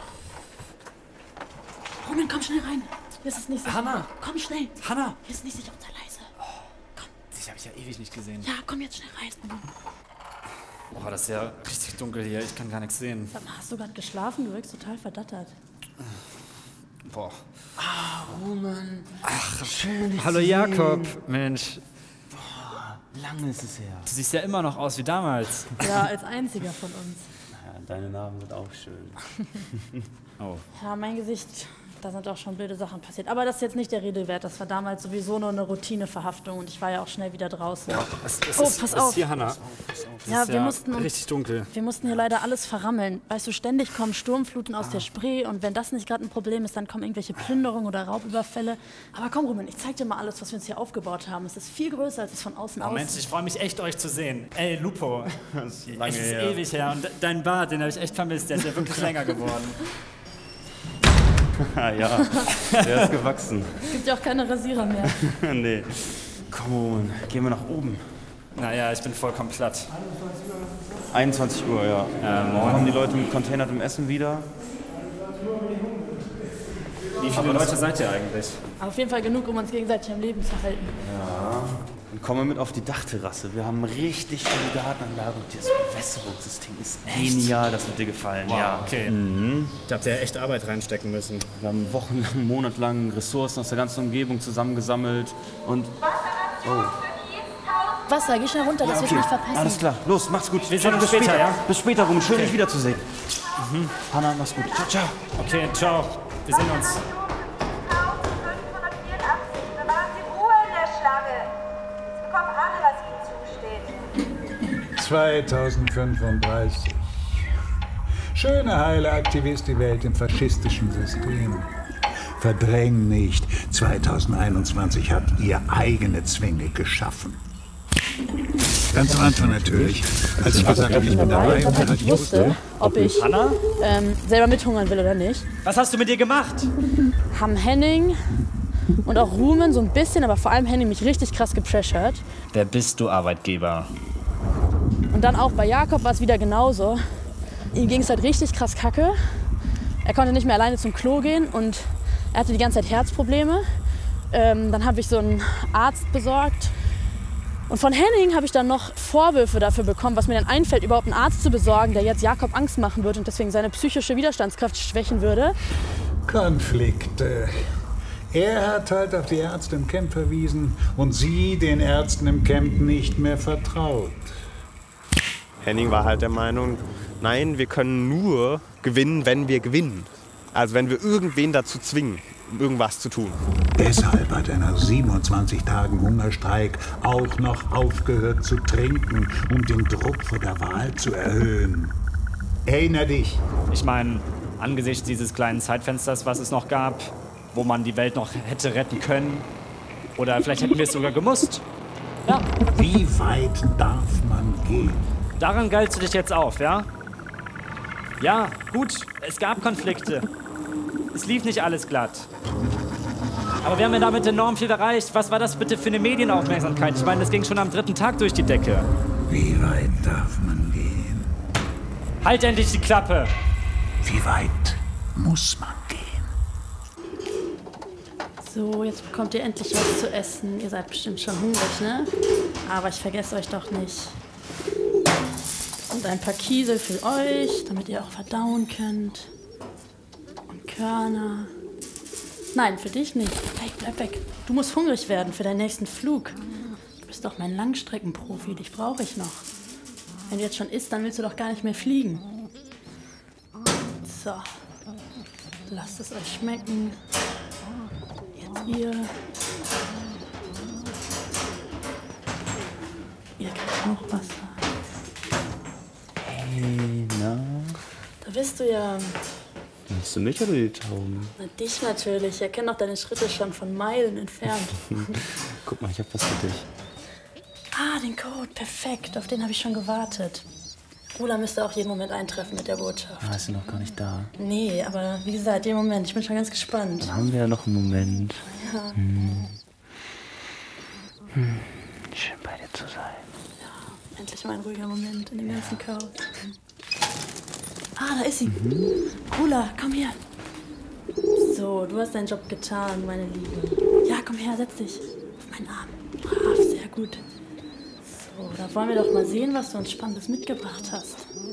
[SPEAKER 11] Roman, komm schnell rein. Hier ist es nicht sicher.
[SPEAKER 4] Hanna!
[SPEAKER 11] Komm schnell.
[SPEAKER 4] Hanna!
[SPEAKER 11] Hier ist nicht sicher und sei leise.
[SPEAKER 4] Dich habe ich ja ewig nicht gesehen.
[SPEAKER 11] Ja, komm jetzt schnell rein.
[SPEAKER 4] Boah, das ist ja richtig dunkel hier. Ich kann gar nichts sehen.
[SPEAKER 11] Sag mal, hast du gerade geschlafen? Du wirkst total verdattert.
[SPEAKER 4] Boah.
[SPEAKER 11] Ah, Roman.
[SPEAKER 4] Ach,
[SPEAKER 11] schön, dich
[SPEAKER 4] hallo
[SPEAKER 11] zu
[SPEAKER 4] Jakob.
[SPEAKER 11] sehen.
[SPEAKER 4] Mensch.
[SPEAKER 13] Lange ist es her.
[SPEAKER 4] Du siehst ja immer noch aus wie damals.
[SPEAKER 11] Ja, als einziger von uns.
[SPEAKER 13] Ja, deine Narben sind auch schön.
[SPEAKER 4] Oh.
[SPEAKER 11] Ja, mein Gesicht, da sind auch schon blöde Sachen passiert. Aber das ist jetzt nicht der Rede wert. Das war damals sowieso nur eine Routineverhaftung und ich war ja auch schnell wieder draußen.
[SPEAKER 4] Ja, es, es
[SPEAKER 11] oh,
[SPEAKER 4] ist,
[SPEAKER 11] pass
[SPEAKER 4] es
[SPEAKER 11] auf.
[SPEAKER 4] Ist hier, Hanna.
[SPEAKER 11] Pass auf, pass auf.
[SPEAKER 4] Es
[SPEAKER 11] Ja,
[SPEAKER 4] ist
[SPEAKER 11] wir
[SPEAKER 4] ja
[SPEAKER 11] mussten uns,
[SPEAKER 4] richtig dunkel.
[SPEAKER 11] Wir mussten hier leider alles verrammeln. Weißt du, ständig kommen Sturmfluten aus der Spree und wenn das nicht gerade ein Problem ist, dann kommen irgendwelche Plünderungen oder Raubüberfälle. Aber komm, Roman, ich zeig dir mal alles, was wir uns hier aufgebaut haben. Es ist viel größer, als es von außen
[SPEAKER 4] Oh
[SPEAKER 11] aussieht.
[SPEAKER 4] Mensch, ich freue mich echt, euch zu sehen. Ey, Lupo.
[SPEAKER 13] Das ist lange
[SPEAKER 4] es ist
[SPEAKER 13] her.
[SPEAKER 4] ewig her. Und dein Bart, den habe ich echt vermisst. Der ist ja wirklich länger geworden.
[SPEAKER 13] Ja, der ist gewachsen.
[SPEAKER 11] Es gibt ja auch keine Rasierer mehr.
[SPEAKER 13] Nee. Komm, Roman, gehen wir nach oben.
[SPEAKER 4] Naja, ich bin vollkommen platt.
[SPEAKER 13] einundzwanzig Uhr, ja.
[SPEAKER 4] Ja,
[SPEAKER 13] Morgen
[SPEAKER 4] moin.
[SPEAKER 13] kommen die Leute mit Container zum Essen wieder.
[SPEAKER 4] Wie viele Leute seid ihr eigentlich?
[SPEAKER 11] Auf jeden Fall genug, um uns gegenseitig am Leben zu halten.
[SPEAKER 13] Ja. Und kommen wir mit auf die Dachterrasse. Wir haben richtig viele Gartenanlage und das Bewässerungssystem ist
[SPEAKER 4] Echt?
[SPEAKER 13] genial. Das wird dir gefallen,
[SPEAKER 4] Wow,
[SPEAKER 13] ja.
[SPEAKER 4] okay.
[SPEAKER 13] Mhm.
[SPEAKER 4] Da habt ihr echt Arbeit reinstecken müssen.
[SPEAKER 13] Wir haben wochenlang, monatelang Ressourcen aus der ganzen Umgebung zusammengesammelt und... Oh.
[SPEAKER 11] Wasser, geh schnell runter, dass wir es nicht verpassen.
[SPEAKER 13] Alles klar, los, macht's gut.
[SPEAKER 4] Wir sehen uns
[SPEAKER 13] bis
[SPEAKER 4] später, ja?
[SPEAKER 13] Bis später, Roman. Schön,
[SPEAKER 4] Okay.
[SPEAKER 13] dich wiederzusehen.
[SPEAKER 4] Mhm.
[SPEAKER 13] Hanna, mach's gut. Ciao, ciao.
[SPEAKER 4] Okay, ciao.
[SPEAKER 10] Wir sehen uns.
[SPEAKER 14] Bewahren Sie Ruhe in der Schlange. Sie bekommen alle, was Ihnen zusteht.
[SPEAKER 1] zweitausendfünfunddreißig. Schöne, heile Aktivist, die Welt im faschistischen System. Verdräng nicht, zweitausendeinundzwanzig habt ihr eigene Zwänge geschaffen. Ganz am Anfang natürlich, als ich gesagt habe, ich bin dabei und halt
[SPEAKER 11] ich wusste, ob ich ähm, selber mithungern will oder nicht.
[SPEAKER 10] Was hast du mit dir gemacht?
[SPEAKER 11] Haben Henning und auch Rumen so ein bisschen, aber vor allem Henning mich richtig krass gepressured.
[SPEAKER 4] Wer bist du, Arbeitgeber?
[SPEAKER 11] Und dann auch bei Jakob war es wieder genauso. Ihm ging es halt richtig krass kacke. Er konnte nicht mehr alleine zum Klo gehen und er hatte die ganze Zeit Herzprobleme. Ähm, dann habe ich so einen Arzt besorgt. Und von Henning habe ich dann noch Vorwürfe dafür bekommen, was mir dann einfällt, überhaupt einen Arzt zu besorgen, der jetzt Jakob Angst machen würde und deswegen seine psychische Widerstandskraft schwächen würde.
[SPEAKER 1] Konflikte. Er hat halt auf die Ärzte im Camp verwiesen und sie den Ärzten im Camp nicht mehr vertraut.
[SPEAKER 15] Henning war halt der Meinung, nein, wir können nur gewinnen, wenn wir gewinnen. Also wenn wir irgendwen dazu zwingen, irgendwas zu tun.
[SPEAKER 1] Deshalb hat er nach siebenundzwanzig Tagen Hungerstreik auch noch aufgehört zu trinken, um den Druck vor der Wahl zu erhöhen. Erinner dich.
[SPEAKER 10] Ich meine, angesichts dieses kleinen Zeitfensters, was es noch gab, wo man die Welt noch hätte retten können, oder vielleicht hätten wir es sogar gemusst. Ja.
[SPEAKER 1] Wie weit darf man gehen?
[SPEAKER 10] Daran geilst du dich jetzt auf, ja? Ja, gut, es gab Konflikte. Es lief nicht alles glatt. Aber wir haben ja damit enorm viel erreicht. Was war das bitte für eine Medienaufmerksamkeit? Ich meine, das ging schon am dritten Tag durch die Decke.
[SPEAKER 1] Wie weit darf man gehen?
[SPEAKER 10] Halt endlich die Klappe!
[SPEAKER 1] Wie weit muss man gehen?
[SPEAKER 11] So, jetzt bekommt ihr endlich was zu essen. Ihr seid bestimmt schon hungrig, ne? Aber ich vergesse euch doch nicht. Und ein paar Kiesel für euch, damit ihr auch verdauen könnt. Und Körner. Nein, für dich nicht. Hey, bleib weg. Du musst hungrig werden für deinen nächsten Flug. Du bist doch mein Langstreckenprofi, dich brauche ich noch. Wenn du jetzt schon isst, dann willst du doch gar nicht mehr fliegen. So. Lasst es euch schmecken. Jetzt ihr. Ihr kriegt auch Wasser.
[SPEAKER 13] Hey, na?
[SPEAKER 11] Da bist du ja.
[SPEAKER 13] Meinst du mich oder die Tauben?
[SPEAKER 11] Na, dich natürlich. Ich erkenne doch deine Schritte schon von Meilen entfernt.
[SPEAKER 13] Guck mal, ich hab was für dich.
[SPEAKER 11] Ah, den Code. Perfekt. Auf den habe ich schon gewartet. Ula müsste auch jeden Moment eintreffen mit der Botschaft.
[SPEAKER 13] Ah, ist sie noch gar nicht da.
[SPEAKER 11] Nee, aber wie gesagt, jeden Moment. Ich bin schon ganz gespannt.
[SPEAKER 13] Dann haben wir ja noch einen Moment.
[SPEAKER 11] Ja.
[SPEAKER 13] Hm. Hm. Schön bei dir zu sein.
[SPEAKER 11] Ja, endlich mal ein ruhiger Moment in dem ganzen Chaos. Ah, da ist sie.
[SPEAKER 13] Mhm.
[SPEAKER 11] Ula, komm her. So, du hast deinen Job getan, meine Liebe. Ja, komm her, setz dich auf meinen Arm. Brav, sehr gut. So, da wollen wir doch mal sehen, was du uns Spannendes mitgebracht hast.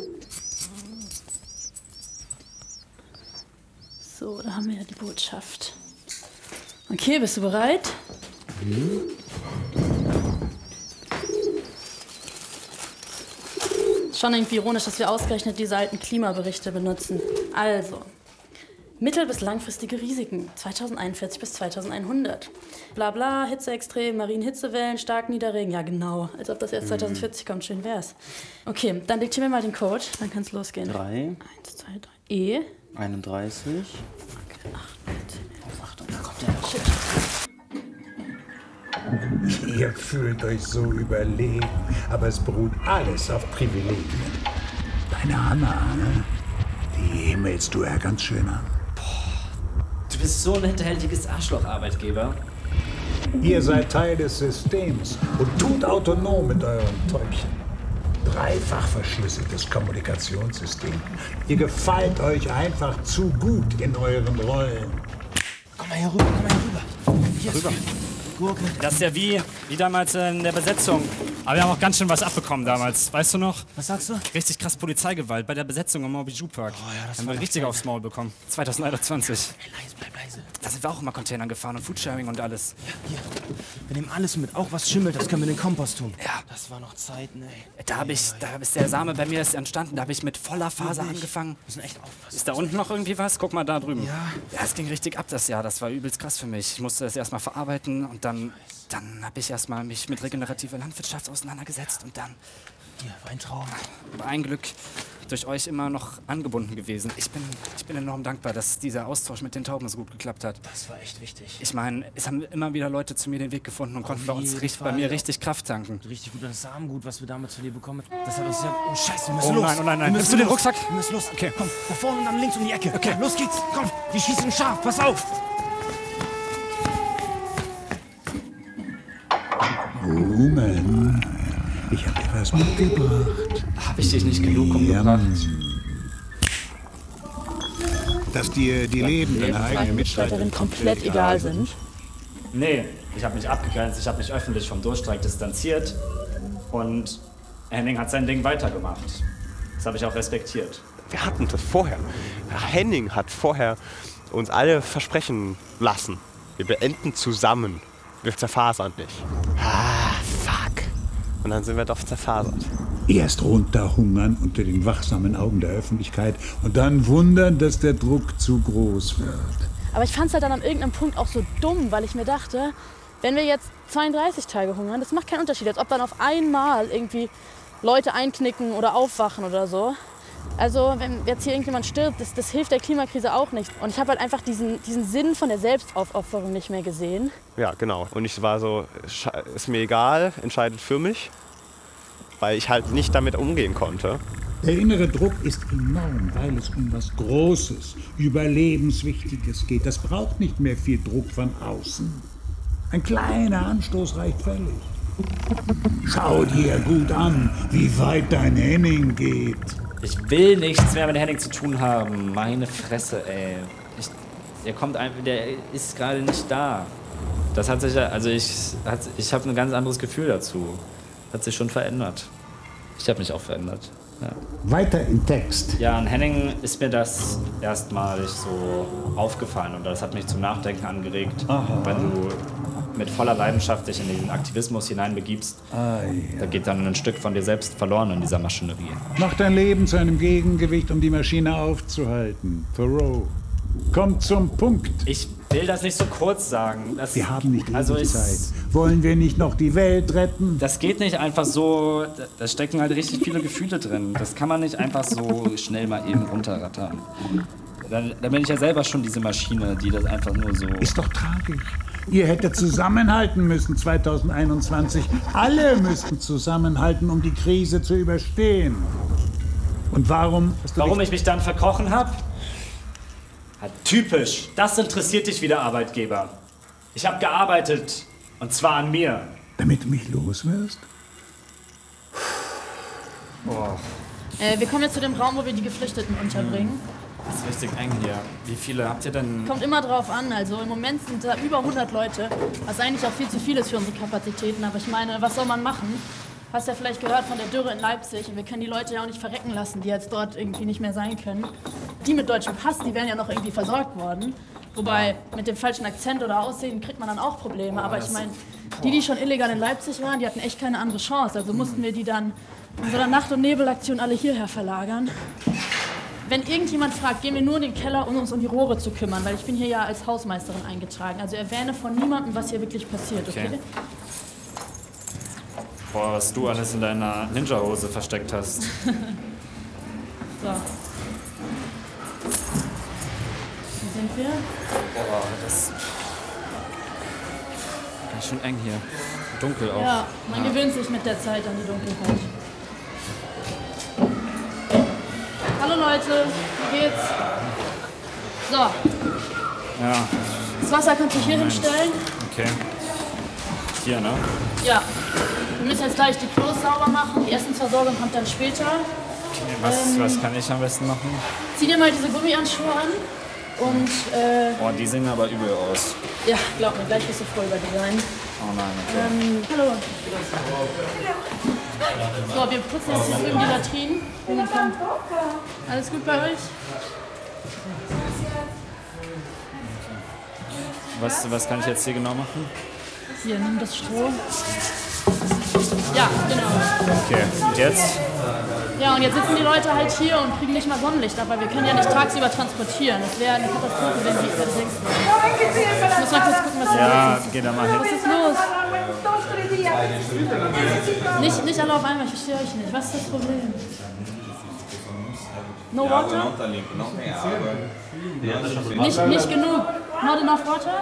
[SPEAKER 11] So, da haben wir ja die Botschaft. Okay, bist du bereit?
[SPEAKER 13] Mhm.
[SPEAKER 11] Schon irgendwie ironisch, dass wir ausgerechnet diese alten Klimaberichte benutzen. Also, mittel- bis langfristige Risiken, zweitausendeinundvierzig bis zweitausendeinhundert. Bla bla, Hitzeextrem, Marienhitzewellen, starken Niederregen. Ja, genau. Als ob das erst zweitausendvierzig kommt, schön wär's. Okay, dann diktier mir mal den Code, dann kann's losgehen.
[SPEAKER 13] Drei.
[SPEAKER 11] Eins, zwei, drei. E.
[SPEAKER 13] einunddreißig.
[SPEAKER 11] Okay, acht, neun,
[SPEAKER 13] Achtung, da kommt der.
[SPEAKER 11] Shit.
[SPEAKER 1] Ihr fühlt euch so überlegen, aber es beruht alles auf Privilegien. Deine Hanna, ne? Die himmelst du ja ganz schön an.
[SPEAKER 10] Du bist so ein hinterhältiges Arschloch, Arbeitgeber.
[SPEAKER 1] Ihr seid Teil des Systems und tut autonom mit euren Täubchen. Dreifach verschlüsseltes Kommunikationssystem. Ihr gefällt euch einfach zu gut in euren Rollen.
[SPEAKER 4] Komm mal hier rüber, komm mal hier rüber. Hier
[SPEAKER 10] Rüber.
[SPEAKER 4] Gurke.
[SPEAKER 10] Das ist ja wie, wie damals in der Besetzung. Aber wir haben auch ganz schön was abbekommen damals. Weißt du noch?
[SPEAKER 4] Was sagst du?
[SPEAKER 10] Richtig krass Polizeigewalt bei der Besetzung am Morbiju Park.
[SPEAKER 4] Oh ja, das
[SPEAKER 10] haben
[SPEAKER 4] war
[SPEAKER 10] wir richtig
[SPEAKER 4] geil.
[SPEAKER 10] aufs Maul bekommen. zweitausendeinundzwanzig.
[SPEAKER 4] Hey, leise, bleib leise.
[SPEAKER 10] da sind wir auch immer Containern gefahren und Foodsharing und alles.
[SPEAKER 16] Ja, hier. Wir nehmen alles mit, auch was schimmelt, das können wir in den Kompost tun.
[SPEAKER 10] Ja.
[SPEAKER 16] Das war noch Zeiten, ey.
[SPEAKER 10] Da habe ich, da ist der Same bei mir ist entstanden, da habe ich mit voller Phase
[SPEAKER 16] Wirklich?
[SPEAKER 10] angefangen.
[SPEAKER 16] Wir müssen echt aufpassen.
[SPEAKER 10] Ist da unten noch irgendwie was? Guck mal da drüben.
[SPEAKER 16] Ja.
[SPEAKER 10] Ja, es ging richtig ab das Jahr, das war übelst krass für mich. Ich musste das erstmal verarbeiten und dann, dann habe ich erstmal mich mit regenerativer Landwirtschaft auseinandergesetzt und dann...
[SPEAKER 16] Hier, Weintrauben.
[SPEAKER 10] Ein Glück durch euch immer noch angebunden gewesen. Ich bin, ich bin enorm dankbar, dass dieser Austausch mit den Tauben so gut geklappt hat.
[SPEAKER 16] Das war echt wichtig.
[SPEAKER 10] Ich meine, es haben immer wieder Leute zu mir den Weg gefunden und
[SPEAKER 16] Auf
[SPEAKER 10] konnten bei uns
[SPEAKER 16] jeden
[SPEAKER 10] richtig,
[SPEAKER 16] Fall.
[SPEAKER 10] bei mir richtig Kraft tanken.
[SPEAKER 16] Richtig gut, das Samengut, was wir damals von dir bekommen haben. Das hat uns ja... Oh, Scheiße, wir müssen
[SPEAKER 10] Oh
[SPEAKER 16] los.
[SPEAKER 10] nein, oh nein, nein.
[SPEAKER 16] Wir
[SPEAKER 10] Nimmst
[SPEAKER 16] müssen
[SPEAKER 10] du den
[SPEAKER 16] los.
[SPEAKER 10] Rucksack?
[SPEAKER 16] Wir müssen los.
[SPEAKER 10] Okay.
[SPEAKER 16] Komm, da vorne und dann links um die Ecke. Okay, los geht's. Komm, die schießen scharf. Pass auf.
[SPEAKER 1] Rumen, ich habe dir was mitgebracht.
[SPEAKER 10] Habe ich dich nicht genug umgebracht?
[SPEAKER 1] Dass dir die Leben deiner eigenen
[SPEAKER 11] Mitstreiterin komplett egal sind.
[SPEAKER 10] Nee, ich habe mich abgegrenzt, ich habe mich öffentlich vom Durchstreik distanziert und Henning hat sein Ding weitergemacht. Das habe ich auch respektiert.
[SPEAKER 15] Wir hatten das vorher. Henning hat vorher uns alle versprechen lassen. Wir beenden zusammen. Wir zerfasern nicht. Ah, fuck. Und dann sind wir doch zerfasert.
[SPEAKER 1] Erst runterhungern unter den wachsamen Augen der Öffentlichkeit und dann wundern, dass der Druck zu groß wird.
[SPEAKER 11] Aber ich fand es halt dann an irgendeinem Punkt auch so dumm, weil ich mir dachte, wenn wir jetzt zweiunddreißig Tage hungern, das macht keinen Unterschied, als ob dann auf einmal irgendwie Leute einknicken oder aufwachen oder so. Also wenn jetzt hier irgendjemand stirbt, das, das hilft der Klimakrise auch nicht. Und ich habe halt einfach diesen, diesen Sinn von der Selbstaufopferung nicht mehr gesehen.
[SPEAKER 15] Ja, genau. Und ich war so, ist mir egal, entscheidet für mich, weil ich halt nicht damit umgehen konnte.
[SPEAKER 1] Der innere Druck ist enorm, weil es um was Großes, Überlebenswichtiges geht. Das braucht nicht mehr viel Druck von außen. Ein kleiner Anstoß reicht völlig. Schau dir gut an, wie weit dein Henning geht.
[SPEAKER 10] Ich will nichts mehr mit Henning zu tun haben. Meine Fresse, ey. Ich, der kommt einfach, der ist gerade nicht da. Das hat sich ja, also ich, hat, ich habe ein ganz anderes Gefühl dazu. Hat sich schon verändert. Ich habe mich auch verändert. Ja.
[SPEAKER 1] Weiter im Text.
[SPEAKER 10] Ja, an Henning ist mir das erstmalig so aufgefallen und das hat mich zum Nachdenken angeregt. Aha. Wenn du mit voller Leidenschaft dich in diesen Aktivismus hineinbegibst,
[SPEAKER 1] ah, ja.
[SPEAKER 10] da geht dann ein Stück von dir selbst verloren in dieser Maschinerie.
[SPEAKER 1] Mach dein Leben zu einem Gegengewicht, um die Maschine aufzuhalten. Thoreau. Komm zum Punkt.
[SPEAKER 10] Ich will das nicht so kurz sagen. Das,
[SPEAKER 1] Wir haben nicht
[SPEAKER 10] also
[SPEAKER 1] ewig
[SPEAKER 10] ich,
[SPEAKER 1] Zeit. Wollen wir nicht noch die Welt retten?
[SPEAKER 10] Das geht nicht einfach so, da, da stecken halt richtig viele Gefühle drin. Das kann man nicht einfach so schnell mal eben runterrattern. Da, da bin ich ja selber schon diese Maschine, die das einfach nur so...
[SPEAKER 1] Ist doch tragisch. Ihr hättet zusammenhalten müssen zweitausendeinundzwanzig. Alle müssten zusammenhalten, um die Krise zu überstehen. Und warum? Hast du
[SPEAKER 10] Warum ich mich dann verkrochen habe? Typisch. Das interessiert dich wie der Arbeitgeber. Ich habe gearbeitet. Und zwar an mir.
[SPEAKER 1] Damit du mich los wirst?
[SPEAKER 10] Boah.
[SPEAKER 11] Äh, wir kommen jetzt zu dem Raum, wo wir die Geflüchteten unterbringen.
[SPEAKER 10] Das ist richtig eng hier. Wie viele habt ihr denn?
[SPEAKER 11] Kommt immer drauf an. Also im Moment sind da über hundert Leute, was eigentlich auch viel zu viel ist für unsere Kapazitäten. Aber ich meine, was soll man machen? Hast ja vielleicht gehört von der Dürre in Leipzig. Und wir können die Leute ja auch nicht verrecken lassen, die jetzt dort irgendwie nicht mehr sein können. Die mit deutschem Pass, die wären ja noch irgendwie versorgt worden. Wobei, mit dem falschen Akzent oder Aussehen kriegt man dann auch Probleme. Aber ich meine, die, die schon illegal in Leipzig waren, die hatten echt keine andere Chance. Also mussten wir die dann in so einer Nacht- und Nebelaktion alle hierher verlagern. Wenn irgendjemand fragt, gehen wir nur in den Keller, um uns um die Rohre zu kümmern, weil ich bin hier ja als Hausmeisterin eingetragen. Also erwähne von niemandem, was hier wirklich passiert, okay?
[SPEAKER 10] Okay. Boah, was du alles in deiner Ninja-Hose versteckt hast.
[SPEAKER 11] So. Hier sind wir.
[SPEAKER 10] Boah, das ist ganz schön eng hier. Dunkel auch.
[SPEAKER 11] Ja, man ja. gewöhnt sich mit der Zeit an die Dunkelheit. Hallo Leute, wie geht's? So.
[SPEAKER 10] Ja.
[SPEAKER 11] Das Wasser kannst du hier
[SPEAKER 10] Moment.
[SPEAKER 11] hinstellen.
[SPEAKER 10] Okay. Hier, ne?
[SPEAKER 11] Ja. Wir müssen jetzt gleich die Klos sauber machen. Die Essensversorgung kommt dann später.
[SPEAKER 10] Okay, was,
[SPEAKER 11] ähm,
[SPEAKER 10] was kann ich am besten machen?
[SPEAKER 11] Zieh dir mal diese Gummihandschuhe an. Und, äh...
[SPEAKER 10] Oh, die sehen aber übel aus.
[SPEAKER 11] Ja, glaub mir, gleich wirst du froh über die sein.
[SPEAKER 10] Oh nein, okay.
[SPEAKER 11] Ähm, hallo. So, wir putzen jetzt hier drüben die Latrinen. Alles gut bei euch?
[SPEAKER 10] Was, was kann ich jetzt hier genau machen?
[SPEAKER 11] Hier, nimm das Stroh. Ja, genau.
[SPEAKER 10] Okay, und jetzt?
[SPEAKER 11] Ja, und jetzt sitzen die Leute halt hier und kriegen nicht mal Sonnenlicht, aber wir können ja nicht tagsüber transportieren. Das wäre eine Katastrophe, wenn die das denkst. Ich muss mal kurz gucken, was hier
[SPEAKER 10] Ja,
[SPEAKER 11] los ist.
[SPEAKER 10] geh da mal hin.
[SPEAKER 11] Was ist los? Nicht, nicht alle auf einmal, ich verstehe euch nicht. Was ist das Problem? No water? Nicht, nicht genug. Not enough water?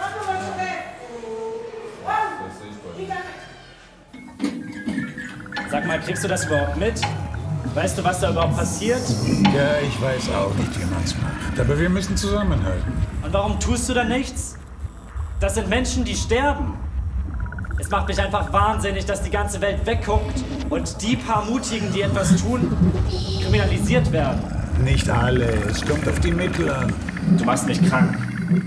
[SPEAKER 10] Sag mal, kriegst du das überhaupt mit? Weißt du, was da überhaupt passiert?
[SPEAKER 1] Ja, ich weiß auch nicht, wie man's macht. Aber wir müssen zusammenhalten.
[SPEAKER 10] Und warum tust du da nichts? Das sind Menschen, die sterben. Es macht mich einfach wahnsinnig, dass die ganze Welt wegguckt und die paar Mutigen, die etwas tun, kriminalisiert werden.
[SPEAKER 1] Nicht alle. Es kommt auf die Mittel an.
[SPEAKER 10] Du machst mich krank.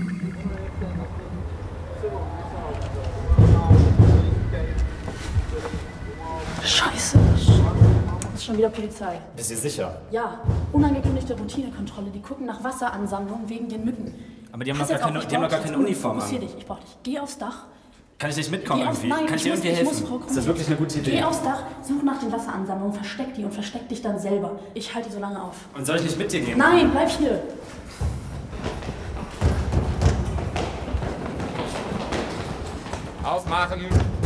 [SPEAKER 11] Scheiße. Das ist schon wieder Polizei.
[SPEAKER 10] Bist du sicher?
[SPEAKER 11] Ja, unangekündigte Routinekontrolle. Die gucken nach Wasseransammlung wegen den Mücken.
[SPEAKER 10] Aber die haben
[SPEAKER 11] Pass
[SPEAKER 10] doch gar
[SPEAKER 11] jetzt
[SPEAKER 10] keine,
[SPEAKER 11] auf, ich
[SPEAKER 10] die haben doch
[SPEAKER 11] brauch
[SPEAKER 10] gar keine
[SPEAKER 11] dich.
[SPEAKER 10] Uniform
[SPEAKER 11] Fokussier
[SPEAKER 10] an.
[SPEAKER 11] dich, ich brauch dich. Geh aufs Dach.
[SPEAKER 10] Kann ich nicht mitkommen
[SPEAKER 11] Geh auf,
[SPEAKER 10] irgendwie?
[SPEAKER 11] nein,
[SPEAKER 10] Kann ich dir
[SPEAKER 11] muss,
[SPEAKER 10] irgendwie
[SPEAKER 11] ich muss,
[SPEAKER 10] helfen?
[SPEAKER 11] Frau Kruse.
[SPEAKER 10] Ist das wirklich eine gute Idee?
[SPEAKER 11] Geh aufs Dach, such nach den Wasseransammlungen, versteck die und versteck dich dann selber. Ich halte die so lange auf.
[SPEAKER 10] Und soll ich nicht mit dir gehen?
[SPEAKER 11] Nein, bleib hier.
[SPEAKER 17] Aufmachen!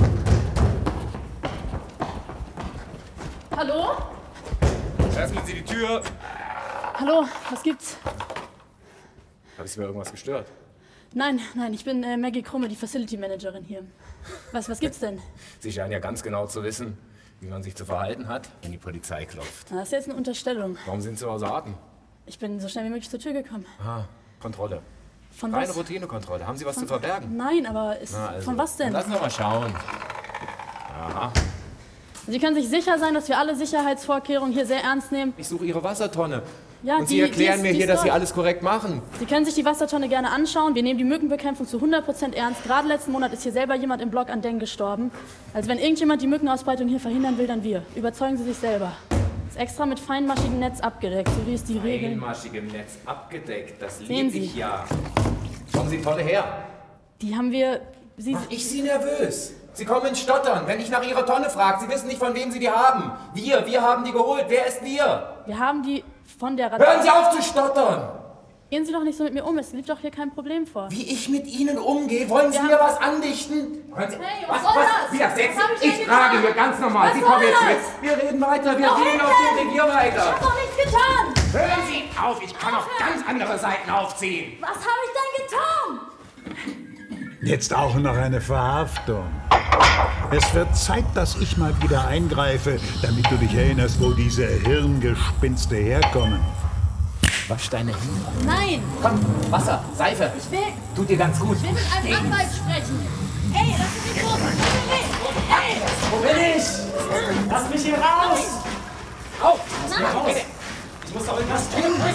[SPEAKER 11] Hallo?
[SPEAKER 17] Öffnen Sie die Tür!
[SPEAKER 11] Hallo, was gibt's?
[SPEAKER 17] Habe ich Sie bei irgendwas gestört?
[SPEAKER 11] Nein, nein, ich bin äh, Maggie Krumme, die Facility Managerin hier. Was, was gibt's denn?
[SPEAKER 17] Sie scheinen ja ganz genau zu wissen, wie man sich zu verhalten hat, wenn die Polizei klopft.
[SPEAKER 11] Na, das ist jetzt eine Unterstellung.
[SPEAKER 17] Warum sind Sie außer Atem?
[SPEAKER 11] Ich bin so schnell wie möglich zur Tür gekommen.
[SPEAKER 17] Ah, Kontrolle.
[SPEAKER 11] Von
[SPEAKER 17] Reine
[SPEAKER 11] was?
[SPEAKER 17] Routinekontrolle. Haben Sie was
[SPEAKER 11] Von-
[SPEAKER 17] zu verbergen?
[SPEAKER 11] Nein, aber ist,
[SPEAKER 17] Na, also,
[SPEAKER 11] von was denn?
[SPEAKER 17] Lassen wir mal schauen. Aha.
[SPEAKER 11] Sie können sich sicher sein, dass wir alle Sicherheitsvorkehrungen hier sehr ernst nehmen.
[SPEAKER 17] Ich suche Ihre Wassertonne.
[SPEAKER 11] Ja,
[SPEAKER 17] Und Sie
[SPEAKER 11] die-
[SPEAKER 17] erklären
[SPEAKER 11] die ist-
[SPEAKER 17] mir
[SPEAKER 11] die
[SPEAKER 17] hier,
[SPEAKER 11] ist
[SPEAKER 17] dass Sie
[SPEAKER 11] dort.
[SPEAKER 17] alles korrekt machen.
[SPEAKER 11] Sie können sich die Wassertonne gerne anschauen. Wir nehmen die Mückenbekämpfung zu hundert Prozent ernst. Gerade letzten Monat ist hier selber jemand im Block an Dengue gestorben. Also wenn irgendjemand die Mückenausbreitung hier verhindern will, dann wir. Überzeugen Sie sich selber. Ist extra mit feinmaschigem Netz abgedeckt, so wie es die Regeln...
[SPEAKER 17] Feinmaschigem Netz abgedeckt. Das
[SPEAKER 11] Sehen
[SPEAKER 17] liebe
[SPEAKER 11] Sie.
[SPEAKER 17] ich ja. Kommen Sie Tonne her.
[SPEAKER 11] Die haben wir... Sie,
[SPEAKER 17] Mach ich Sie nervös? Sie kommen ins Stottern, wenn ich nach Ihrer Tonne frage. Sie wissen nicht, von wem Sie die haben. Wir, wir haben die geholt. Wer ist wir?
[SPEAKER 11] wir haben die von der...
[SPEAKER 17] Hören Sie auf zu stottern!
[SPEAKER 11] Gehen Sie doch nicht so mit mir um, es liegt doch hier kein Problem vor.
[SPEAKER 17] Wie ich mit Ihnen umgehe? Wollen Sie
[SPEAKER 11] Wir
[SPEAKER 17] mir
[SPEAKER 11] haben-
[SPEAKER 17] was andichten? Hören Sie,
[SPEAKER 11] Hey,
[SPEAKER 17] was,
[SPEAKER 11] was soll
[SPEAKER 17] was?
[SPEAKER 11] das?
[SPEAKER 17] Widersetzen?
[SPEAKER 11] Was hab ich denn
[SPEAKER 17] Ich
[SPEAKER 11] getan?
[SPEAKER 17] frage hier ganz normal.
[SPEAKER 11] Was
[SPEAKER 17] Sie
[SPEAKER 11] soll
[SPEAKER 17] kommen jetzt
[SPEAKER 11] das?
[SPEAKER 17] mit. Wir reden weiter. Wir
[SPEAKER 11] Wohin
[SPEAKER 17] gehen auf
[SPEAKER 11] denn?
[SPEAKER 17] den Regier
[SPEAKER 11] Ich
[SPEAKER 17] weiter.
[SPEAKER 11] hab doch nichts getan!
[SPEAKER 17] Hören Sie auf, ich kann auf ganz andere Seiten aufziehen.
[SPEAKER 11] Was habe ich denn getan?
[SPEAKER 1] Jetzt auch noch eine Verhaftung. Es wird Zeit, dass ich mal wieder eingreife, damit du dich erinnerst, wo diese Hirngespinste herkommen.
[SPEAKER 17] Wasch deine Hände.
[SPEAKER 11] Nein!
[SPEAKER 17] Komm, Wasser, Seife.
[SPEAKER 11] Ich will...
[SPEAKER 17] Tut dir ganz gut.
[SPEAKER 11] Ich will mit einem Anwalt sprechen. Hey, lass mich los! Hey!
[SPEAKER 10] Wo bin ich? Lass mich hier raus! Auf! Lass mich raus! Ich muss doch irgendwas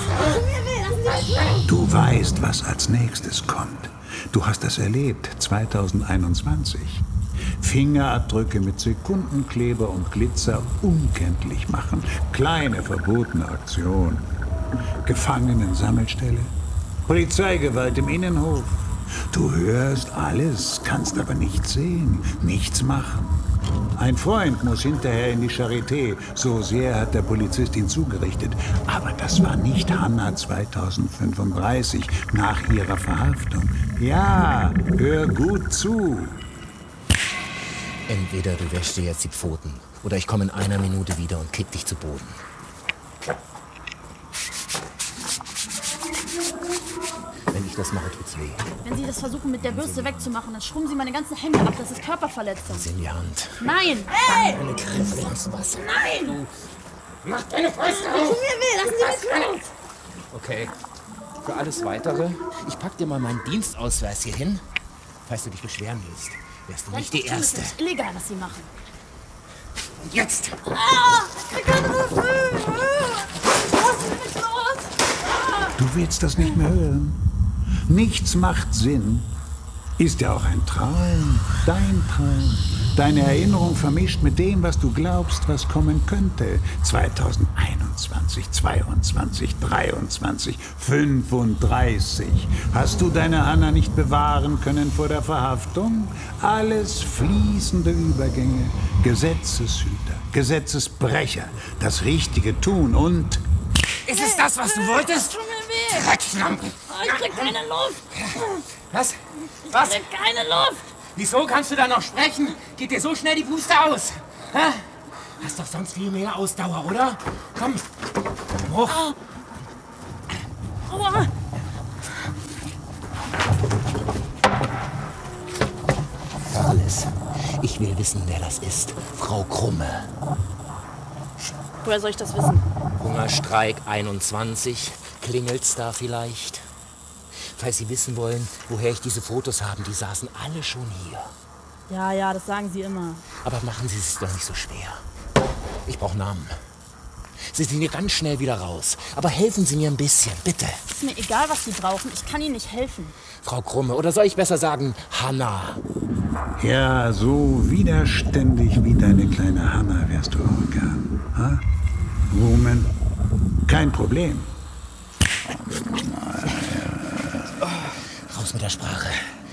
[SPEAKER 10] tun!
[SPEAKER 1] Du weißt, was als nächstes kommt. Du hast das erlebt, zweitausendeinundzwanzig. Fingerabdrücke mit Sekundenkleber und Glitzer unkenntlich machen. Kleine verbotene Aktion. Gefangenensammelstelle. Polizeigewalt im Innenhof. Du hörst alles, kannst aber nichts sehen, nichts machen. Ein Freund muss hinterher in die Charité. So sehr hat der Polizist ihn zugerichtet. Aber das war nicht Hanna zweitausendfünfunddreißig nach ihrer Verhaftung. Ja, hör gut zu.
[SPEAKER 16] Entweder du wäschst dir jetzt die Pfoten oder ich komme in einer Minute wieder und kick dich zu Boden. Wenn ich das mache, tut's weh.
[SPEAKER 11] Wenn Sie das versuchen, mit der Bürste wegzumachen, dann schrubben Sie meine ganzen Hände ab. Das ist Körperverletzung.
[SPEAKER 16] Sie in die Hand.
[SPEAKER 11] Nein! Hey!
[SPEAKER 16] Eine Griffe ins Wasser.
[SPEAKER 11] Nein!
[SPEAKER 17] Mach deine Fäuste
[SPEAKER 11] Tut
[SPEAKER 17] auf!
[SPEAKER 11] mir weh, lassen Sie mich los!
[SPEAKER 16] Okay. Für alles Weitere, ich pack dir mal meinen Dienstausweis hier hin. Falls du dich beschweren willst, wärst du nicht die Erste.
[SPEAKER 11] Das ist illegal, was Sie machen.
[SPEAKER 16] Und jetzt!
[SPEAKER 11] Ah! Ich kann so früh! Lassen Sie mich los! Ah!
[SPEAKER 1] Du willst das nicht mehr hören. Nichts macht Sinn. Ist ja auch ein Traum, dein Traum. Deine Erinnerung vermischt mit dem, was du glaubst, was kommen könnte. zweitausendeinundzwanzig, zweiundzwanzig, dreiundzwanzig, fünfunddreißig. Hast du deine Hanna nicht bewahren können vor der Verhaftung? Alles fließende Übergänge, Gesetzeshüter, Gesetzesbrecher, das Richtige tun und...
[SPEAKER 16] Ist es das, was du wolltest?
[SPEAKER 11] Tut mir weh.
[SPEAKER 16] Dreckschlampen.
[SPEAKER 11] Oh, ich krieg keine Luft.
[SPEAKER 16] Was? Was?
[SPEAKER 11] Ich krieg keine Luft.
[SPEAKER 16] Wieso kannst du da noch sprechen? Geht dir so schnell die Puste aus? Hä? Hast doch sonst viel mehr Ausdauer, oder? Komm, komm hoch.
[SPEAKER 11] Aua.
[SPEAKER 16] Alles. Ich will wissen, wer das ist. Frau Krumme.
[SPEAKER 11] Woher soll ich das wissen?
[SPEAKER 16] Hungerstreik einundzwanzig. Klingelt's da vielleicht? Falls Sie wissen wollen, woher ich diese Fotos habe, die saßen alle schon hier.
[SPEAKER 11] Ja, ja, das sagen Sie immer.
[SPEAKER 16] Aber machen Sie es doch nicht so schwer. Ich brauche Namen. Sie sind hier ganz schnell wieder raus. Aber helfen Sie mir ein bisschen, bitte.
[SPEAKER 11] Ist mir egal, was Sie brauchen. Ich kann Ihnen nicht helfen.
[SPEAKER 16] Frau Krumme, oder soll ich besser sagen, Hanna?
[SPEAKER 1] Ja, so widerständig wie deine kleine Hanna wärst du auch gern. Ha? Rumen? Kein Problem.
[SPEAKER 16] Raus mit der Sprache.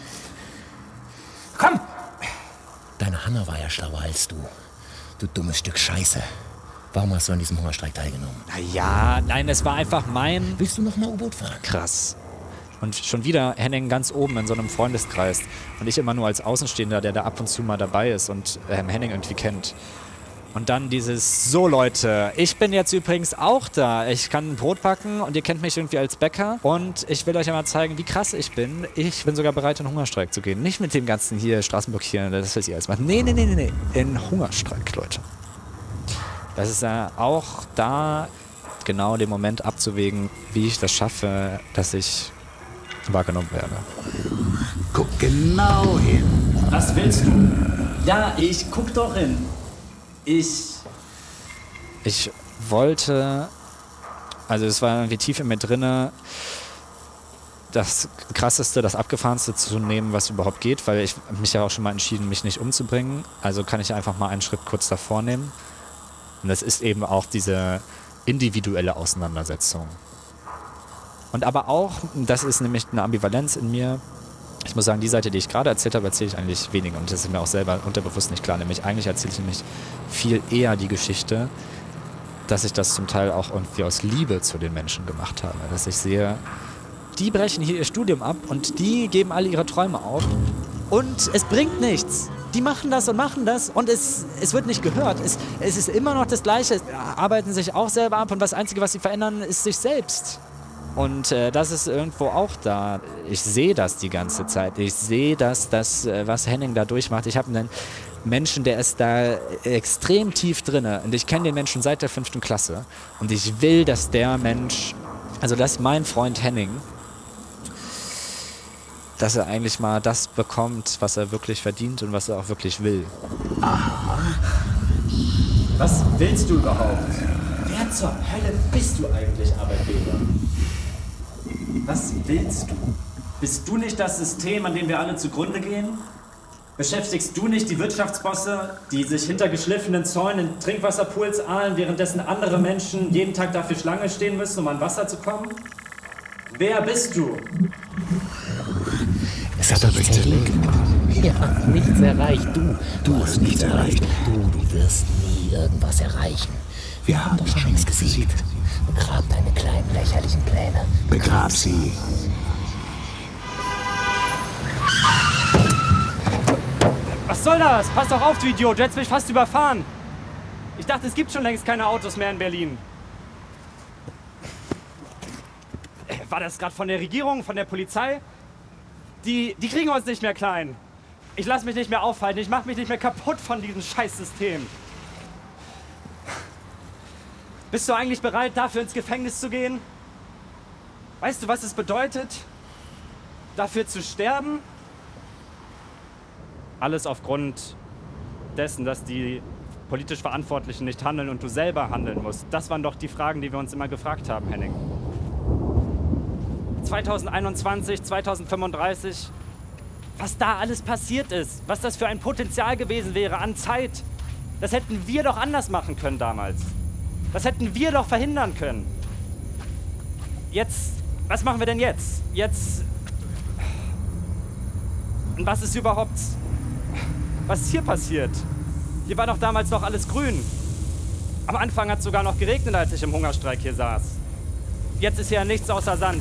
[SPEAKER 16] Komm! Deine Hanna war ja schlauer als du. Du dummes Stück Scheiße. Warum hast du an diesem Hungerstreik teilgenommen?
[SPEAKER 3] Na ja, nein, es war einfach mein...
[SPEAKER 16] Willst du noch mal U-Boot fahren?
[SPEAKER 3] Krass. Und schon wieder Henning ganz oben in so einem Freundeskreis. Und ich immer nur als Außenstehender, der da ab und zu mal dabei ist und ähm, Henning irgendwie kennt. Und dann dieses, so Leute, ich bin jetzt übrigens auch da. Ich kann ein Brot backen und ihr kennt mich irgendwie als Bäcker. Und ich will euch einmal zeigen, wie krass ich bin. Ich bin sogar bereit, in Hungerstreik zu gehen. Nicht mit dem ganzen hier Straßenblockieren, das was ihr alles macht. Nee, nee, nee, nee, nee. In Hungerstreik, Leute. Das ist ja auch da genau den Moment abzuwägen, wie ich das schaffe, dass ich wahrgenommen werde.
[SPEAKER 1] Guck genau hin.
[SPEAKER 10] Was willst du? Ja, ich guck doch hin. Ich...
[SPEAKER 3] Ich wollte... Also es war irgendwie tief in mir drinne, das Krasseste, das Abgefahrenste zu nehmen, was überhaupt geht, weil ich mich ja auch schon mal entschieden, mich nicht umzubringen. Also kann ich einfach mal einen Schritt kurz davor nehmen. Und das ist eben auch diese individuelle Auseinandersetzung. Und aber auch, das ist nämlich eine Ambivalenz in mir. Ich muss sagen, die Seite, die ich gerade erzählt habe, erzähle ich eigentlich weniger. Und das ist mir auch selber unterbewusst nicht klar. Nämlich eigentlich erzähle ich nämlich viel eher die Geschichte, dass ich das zum Teil auch irgendwie aus Liebe zu den Menschen gemacht habe. Dass ich sehe, die brechen hier ihr Studium ab und die geben alle ihre Träume auf. Und es bringt nichts. Die machen das und machen das und es, es wird nicht gehört. Es, es ist immer noch das Gleiche. Arbeiten sich auch selber ab und das Einzige, was sie verändern, ist sich selbst. Und äh, das ist irgendwo auch da. Ich sehe das die ganze Zeit. Ich sehe das, das, was Henning da durchmacht. Ich habe einen Menschen, der ist da extrem tief drin. Und ich kenne den Menschen seit der fünften Klasse. Und ich will, dass der Mensch, also dass mein Freund Henning, dass er eigentlich mal das bekommt, was er wirklich verdient und was er auch wirklich will.
[SPEAKER 10] Aha. Was willst du überhaupt? Wer zur Hölle bist du eigentlich, Arbeitgeber? Was willst du? Bist du nicht das System, an dem wir alle zugrunde gehen? Beschäftigst du nicht die Wirtschaftsbosse, die sich hinter geschliffenen Zäunen in Trinkwasserpools ahlen, währenddessen andere Menschen jeden Tag dafür Schlange stehen müssen, um an Wasser zu kommen? Wer bist du?
[SPEAKER 16] Es hat er nichts erlebt. Er hat nichts erreicht. Du, du hast nichts erreicht. Du, du wirst nie irgendwas erreichen. Wir haben doch schon längst gesiegt. Begrab deine kleinen lächerlichen Pläne.
[SPEAKER 1] Begrab sie.
[SPEAKER 10] Was soll das? Pass doch auf, du Idiot. Du hättest mich fast überfahren. Ich dachte, es gibt schon längst keine Autos mehr in Berlin. War das gerade von der Regierung, von der Polizei? Die, die kriegen uns nicht mehr klein. Ich lasse mich nicht mehr aufhalten. Ich mache mich nicht mehr kaputt von diesem Scheißsystem. Bist du eigentlich bereit, dafür ins Gefängnis zu gehen? Weißt du, was es bedeutet, dafür zu sterben? Alles aufgrund dessen, dass die politisch Verantwortlichen nicht handeln und du selber handeln musst. Das waren doch die Fragen, die wir uns immer gefragt haben, Henning. zweitausendeinundzwanzig, zweitausendfünfunddreißig, Was da alles passiert ist, was das für ein Potenzial gewesen wäre an Zeit. Das hätten wir doch anders machen können damals. Das hätten wir doch verhindern können. Jetzt, was machen wir denn jetzt? Jetzt, und was ist überhaupt, was ist hier passiert? Hier war doch damals noch alles grün. Am Anfang hat es sogar noch geregnet, als ich im Hungerstreik hier saß. Jetzt ist hier nichts außer Sand.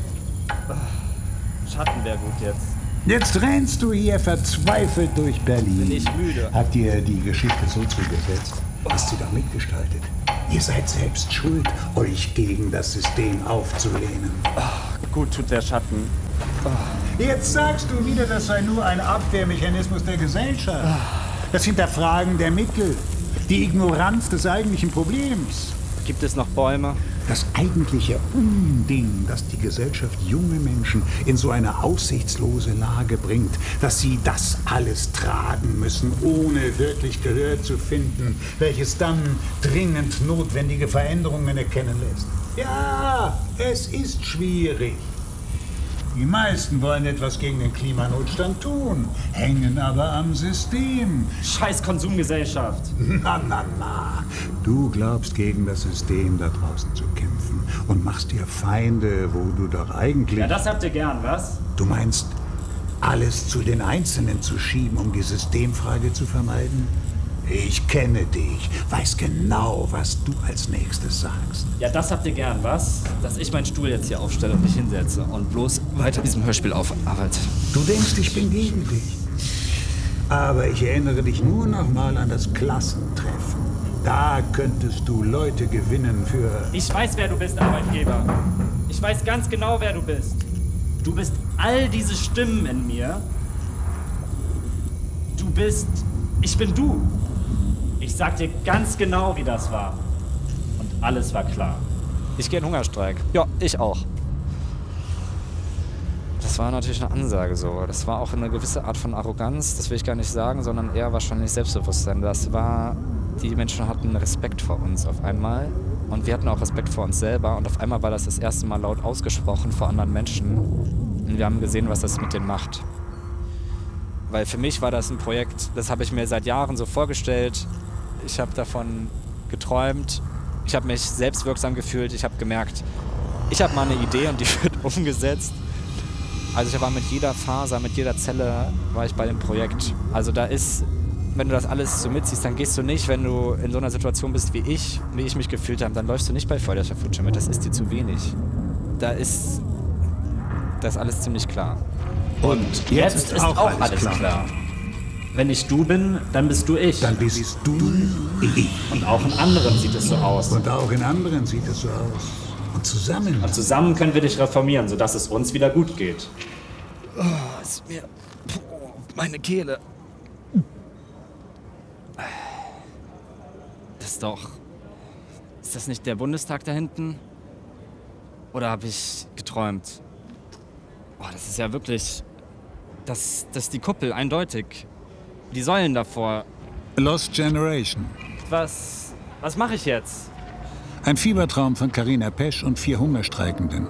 [SPEAKER 10] Schatten wäre gut jetzt.
[SPEAKER 1] Jetzt rennst du hier verzweifelt durch Berlin.
[SPEAKER 10] Bin ich müde.
[SPEAKER 1] Hat dir die Geschichte so zugesetzt? Hast sie doch mitgestaltet. Ihr seid selbst schuld, euch gegen das System aufzulehnen.
[SPEAKER 10] Ach, gut tut der Schatten.
[SPEAKER 1] Oh. Jetzt sagst du wieder, das sei nur ein Abwehrmechanismus der Gesellschaft. Das Hinterfragen der Mittel. Die Ignoranz des eigentlichen Problems.
[SPEAKER 10] Gibt es noch Bäume?
[SPEAKER 1] Das eigentliche Unding, das die Gesellschaft junge Menschen in so eine aussichtslose Lage bringt, dass sie das alles tragen müssen, ohne wirklich Gehör zu finden, welches dann dringend notwendige Veränderungen erkennen lässt. Ja, es ist schwierig. Die meisten wollen etwas gegen den Klimanotstand tun, hängen aber am System.
[SPEAKER 10] Scheiß Konsumgesellschaft.
[SPEAKER 1] Na, na, na. Du glaubst, gegen das System da draußen zu kämpfen und machst dir Feinde, wo du doch eigentlich...
[SPEAKER 10] Ja, das habt ihr gern, was?
[SPEAKER 1] Du meinst, alles zu den Einzelnen zu schieben, um die Systemfrage zu vermeiden? Ich kenne dich, weiß genau, was du als nächstes sagst.
[SPEAKER 10] Ja, das habt ihr gern, was? Dass ich meinen Stuhl jetzt hier aufstelle und mich hinsetze und bloß weiter diesem Hörspiel aufarbeite.
[SPEAKER 1] Du denkst, ich bin gegen dich. Aber ich erinnere dich nur noch mal an das Klassentreffen. Da könntest du Leute gewinnen für...
[SPEAKER 10] Ich weiß, wer du bist, Arbeitgeber. Ich weiß ganz genau, wer du bist. Du bist all diese Stimmen in mir. Du bist... Ich bin du. Ich sag dir ganz genau, wie das war. Und alles war klar.
[SPEAKER 3] Ich gehe in Hungerstreik. Ja, ich auch. Das war natürlich eine Ansage so. Das war auch eine gewisse Art von Arroganz, das will ich gar nicht sagen, sondern eher wahrscheinlich Selbstbewusstsein. Das war, die Menschen hatten Respekt vor uns auf einmal und wir hatten auch Respekt vor uns selber und auf einmal war das das erste Mal laut ausgesprochen vor anderen Menschen und wir haben gesehen, was das mit denen macht. Weil für mich war das ein Projekt, das habe ich mir seit Jahren so vorgestellt. Ich habe davon geträumt, ich habe mich selbstwirksam gefühlt, ich habe gemerkt, ich habe mal eine Idee und die wird umgesetzt. Also ich war mit jeder Faser, mit jeder Zelle war ich bei dem Projekt. Also da ist, wenn du das alles so mitziehst, dann gehst du nicht, wenn du in so einer Situation bist wie ich, wie ich mich gefühlt habe, dann läufst du nicht bei Fridays for Future mit, das ist dir zu wenig. Da ist, das ist alles ziemlich klar.
[SPEAKER 10] Und jetzt, jetzt ist, ist auch, auch alles, alles klar. klar. Wenn ich du bin, dann bist du ich.
[SPEAKER 1] Dann bist du ich.
[SPEAKER 10] Und auch in anderen sieht es so aus.
[SPEAKER 1] Und auch in anderen sieht es so aus. Und zusammen.
[SPEAKER 10] Und zusammen können wir dich reformieren, sodass es uns wieder gut geht.
[SPEAKER 3] Oh, ist mir... Oh, meine Kehle. Das ist doch... Ist das nicht der Bundestag da hinten? Oder habe ich geträumt? Oh, das ist ja wirklich... Das, das ist die Kuppel, eindeutig. Die Säulen davor.
[SPEAKER 1] Lost Generation.
[SPEAKER 10] Was... Was mache ich jetzt?
[SPEAKER 1] Ein Fiebertraum von Carina Pesch und vier Hungerstreikenden.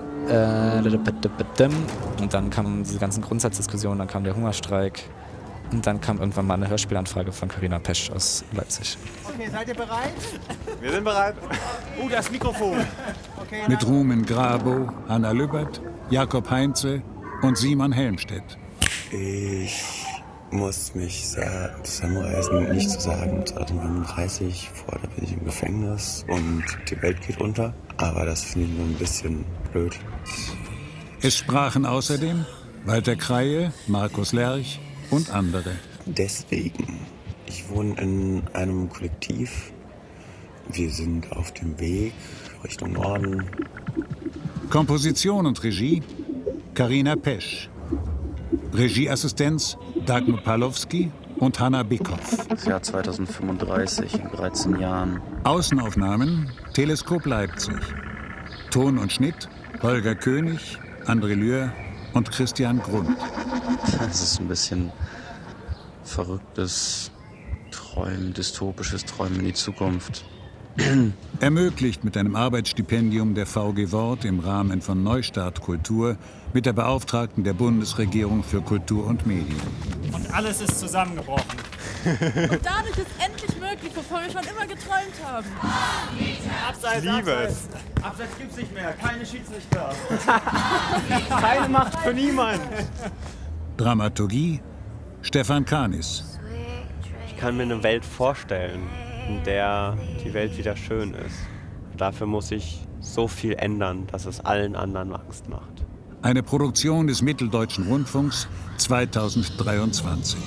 [SPEAKER 3] Und dann kamen diese ganzen Grundsatzdiskussionen, dann kam der Hungerstreik. Und dann kam irgendwann mal eine Hörspielanfrage von Carina Pesch aus Leipzig.
[SPEAKER 18] Okay, seid ihr bereit?
[SPEAKER 15] Wir sind bereit.
[SPEAKER 18] Oh, das Mikrofon. Okay,
[SPEAKER 1] mit Rumen Grabow, Hanna Lübbert, Jakob Heinze und Simon Helmstedt.
[SPEAKER 19] Ich muss mich sehr zusammenreißen, nicht zu sagen, zweitausendfünfunddreißig, vorher bin ich im Gefängnis und die Welt geht unter. Aber das finde ich nur ein bisschen blöd.
[SPEAKER 1] Es sprachen außerdem Walter Kreie, Markus Lerch und andere.
[SPEAKER 19] Deswegen, ich wohne in einem Kollektiv. Wir sind auf dem Weg Richtung Norden.
[SPEAKER 1] Komposition und Regie Carina Pesch. Regieassistenz Dagmar Palowski und Hanna Bickhoff.
[SPEAKER 19] Das Jahr zweitausendfünfunddreißig, in dreizehn Jahren.
[SPEAKER 1] Außenaufnahmen Teleskop Leipzig. Ton und Schnitt Holger König, André Lühr und Christian Grund.
[SPEAKER 19] Es ist ein bisschen verrücktes Träumen, dystopisches Träumen in die Zukunft.
[SPEAKER 1] Ermöglicht mit einem Arbeitsstipendium der V G Wort im Rahmen von Neustart Kultur mit der Beauftragten der Bundesregierung für Kultur und Medien.
[SPEAKER 10] Und alles ist zusammengebrochen.
[SPEAKER 11] Und dadurch ist endlich möglich, wovon wir schon immer geträumt haben.
[SPEAKER 10] Abseits,
[SPEAKER 15] Liebe
[SPEAKER 10] abseits. Abseits gibt's nicht mehr. Keine Schiedsrichter.
[SPEAKER 15] Keine Macht für niemanden.
[SPEAKER 1] Dramaturgie Stefan Kanis.
[SPEAKER 15] Ich kann mir eine Welt vorstellen, in der die Welt wieder schön ist. Dafür muss ich so viel ändern, dass es allen anderen Angst macht.
[SPEAKER 1] Eine Produktion des Mitteldeutschen Rundfunks zweitausenddreiundzwanzig.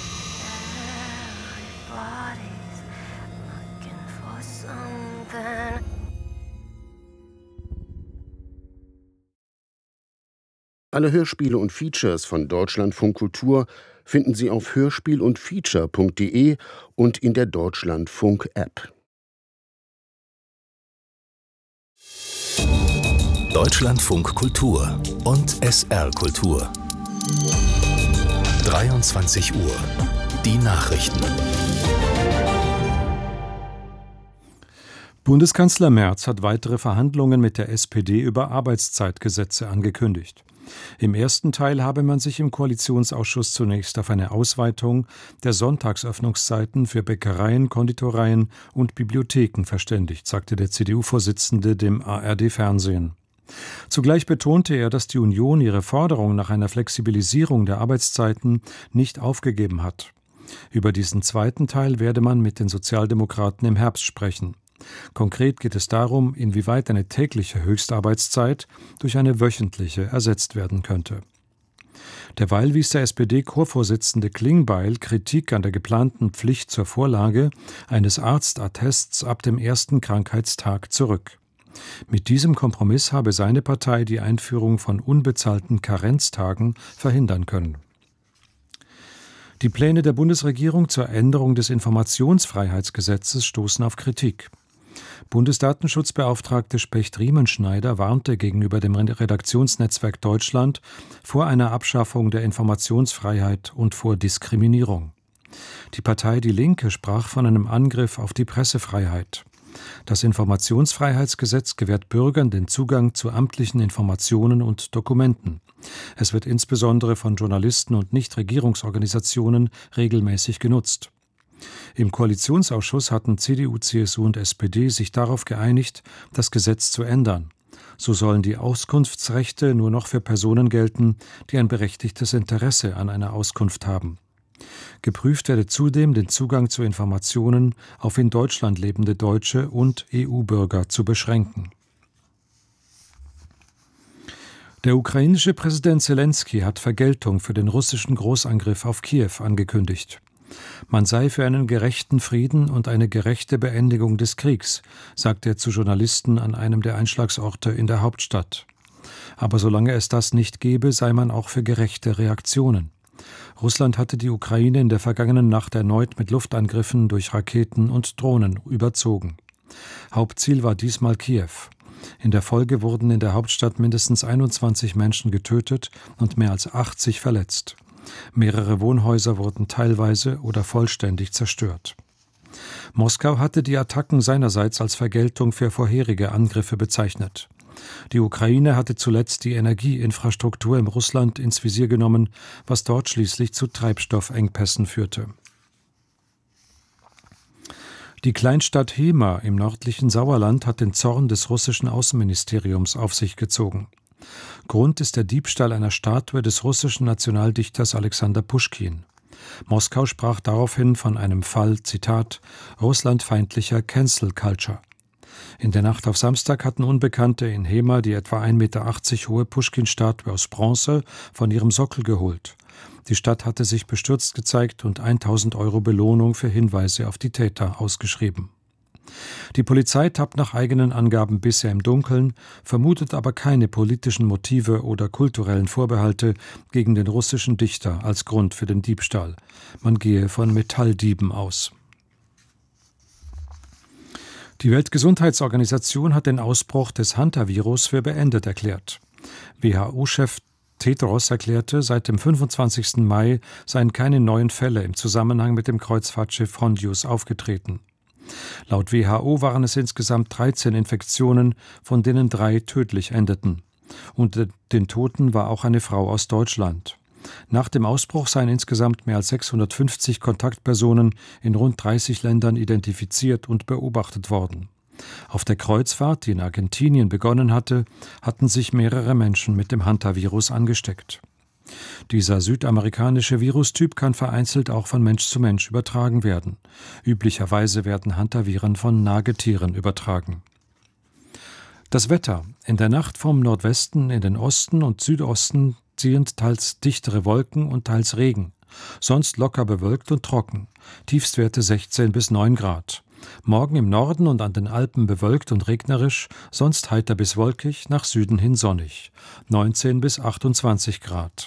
[SPEAKER 20] Alle Hörspiele und Features von Deutschlandfunk Kultur finden Sie auf hörspiel und feature punkt de und in der Deutschlandfunk-App.
[SPEAKER 16] Deutschlandfunk Kultur und S R Kultur. dreiundzwanzig Uhr. Die Nachrichten.
[SPEAKER 21] Bundeskanzler Merz hat weitere Verhandlungen mit der S P D über Arbeitszeitgesetze angekündigt. Im ersten Teil habe man sich im Koalitionsausschuss zunächst auf eine Ausweitung der Sonntagsöffnungszeiten für Bäckereien, Konditoreien und Bibliotheken verständigt, sagte der C D U-Vorsitzende dem A R D-Fernsehen. Zugleich betonte er, dass die Union ihre Forderung nach einer Flexibilisierung der Arbeitszeiten nicht aufgegeben hat. Über diesen zweiten Teil werde man mit den Sozialdemokraten im Herbst sprechen. Konkret geht es darum, inwieweit eine tägliche Höchstarbeitszeit durch eine wöchentliche ersetzt werden könnte. Derweil wies der S P D-Chorvorsitzende Klingbeil Kritik an der geplanten Pflicht zur Vorlage eines Arztattests ab dem ersten Krankheitstag zurück. Mit diesem Kompromiss habe seine Partei die Einführung von unbezahlten Karenztagen verhindern können. Die Pläne der Bundesregierung zur Änderung des Informationsfreiheitsgesetzes stoßen auf Kritik. Bundesdatenschutzbeauftragte Specht-Riemenschneider warnte gegenüber dem Redaktionsnetzwerk Deutschland vor einer Abschaffung der Informationsfreiheit und vor Diskriminierung. Die Partei Die Linke sprach von einem Angriff auf die Pressefreiheit. Das Informationsfreiheitsgesetz gewährt Bürgern den Zugang zu amtlichen Informationen und Dokumenten. Es wird insbesondere von Journalisten und Nichtregierungsorganisationen regelmäßig genutzt. Im Koalitionsausschuss hatten C D U, C S U und S P D sich darauf geeinigt, das Gesetz zu ändern. So sollen die Auskunftsrechte nur noch für Personen gelten, die ein berechtigtes Interesse an einer Auskunft haben. Geprüft werde zudem, den Zugang zu Informationen auf in Deutschland lebende Deutsche und E U-Bürger zu beschränken. Der ukrainische Präsident Selenskyj hat Vergeltung für den russischen Großangriff auf Kiew angekündigt. Man sei für einen gerechten Frieden und eine gerechte Beendigung des Kriegs, sagte er zu Journalisten an einem der Einschlagsorte in der Hauptstadt. Aber solange es das nicht gebe, sei man auch für gerechte Reaktionen. Russland hatte die Ukraine in der vergangenen Nacht erneut mit Luftangriffen durch Raketen und Drohnen überzogen. Hauptziel war diesmal Kiew. In der Folge wurden in der Hauptstadt mindestens einundzwanzig Menschen getötet und mehr als achtzig verletzt. Mehrere Wohnhäuser wurden teilweise oder vollständig zerstört. Moskau hatte die Attacken seinerseits als Vergeltung für vorherige Angriffe bezeichnet. Die Ukraine hatte zuletzt die Energieinfrastruktur in Russland ins Visier genommen, was dort schließlich zu Treibstoffengpässen führte. Die Kleinstadt Hema im nördlichen Sauerland hat den Zorn des russischen Außenministeriums auf sich gezogen. Grund ist der Diebstahl einer Statue des russischen Nationaldichters Alexander Puschkin. Moskau sprach daraufhin von einem Fall, Zitat, russlandfeindlicher Cancel Culture. In der Nacht auf Samstag hatten Unbekannte in Hema die etwa ein Meter achtzig hohe Puschkin-Statue aus Bronze von ihrem Sockel geholt. Die Stadt hatte sich bestürzt gezeigt und tausend Euro Belohnung für Hinweise auf die Täter ausgeschrieben. Die Polizei tappt nach eigenen Angaben bisher im Dunkeln, vermutet aber keine politischen Motive oder kulturellen Vorbehalte gegen den russischen Dichter als Grund für den Diebstahl. Man gehe von Metalldieben aus. Die Weltgesundheitsorganisation hat den Ausbruch des Hantavirus für beendet erklärt. W H O-Chef Tedros erklärte, seit dem fünfundzwanzigsten Mai seien keine neuen Fälle im Zusammenhang mit dem Kreuzfahrtschiff Hondius aufgetreten. Laut W H O waren es insgesamt dreizehn Infektionen, von denen drei tödlich endeten. Unter den Toten war auch eine Frau aus Deutschland. Nach dem Ausbruch seien insgesamt mehr als sechshundertfünfzig Kontaktpersonen in rund dreißig Ländern identifiziert und beobachtet worden. Auf der Kreuzfahrt, die in Argentinien begonnen hatte, hatten sich mehrere Menschen mit dem Hantavirus angesteckt. Dieser südamerikanische Virustyp kann vereinzelt auch von Mensch zu Mensch übertragen werden. Üblicherweise werden Hantaviren von Nagetieren übertragen. Das Wetter. In der Nacht vom Nordwesten in den Osten und Südosten ziehend teils dichtere Wolken und teils Regen. Sonst locker bewölkt und trocken. Tiefstwerte sechzehn bis neun Grad. Morgen im Norden und an den Alpen bewölkt und regnerisch, sonst heiter bis wolkig, nach Süden hin sonnig. neunzehn bis achtundzwanzig Grad.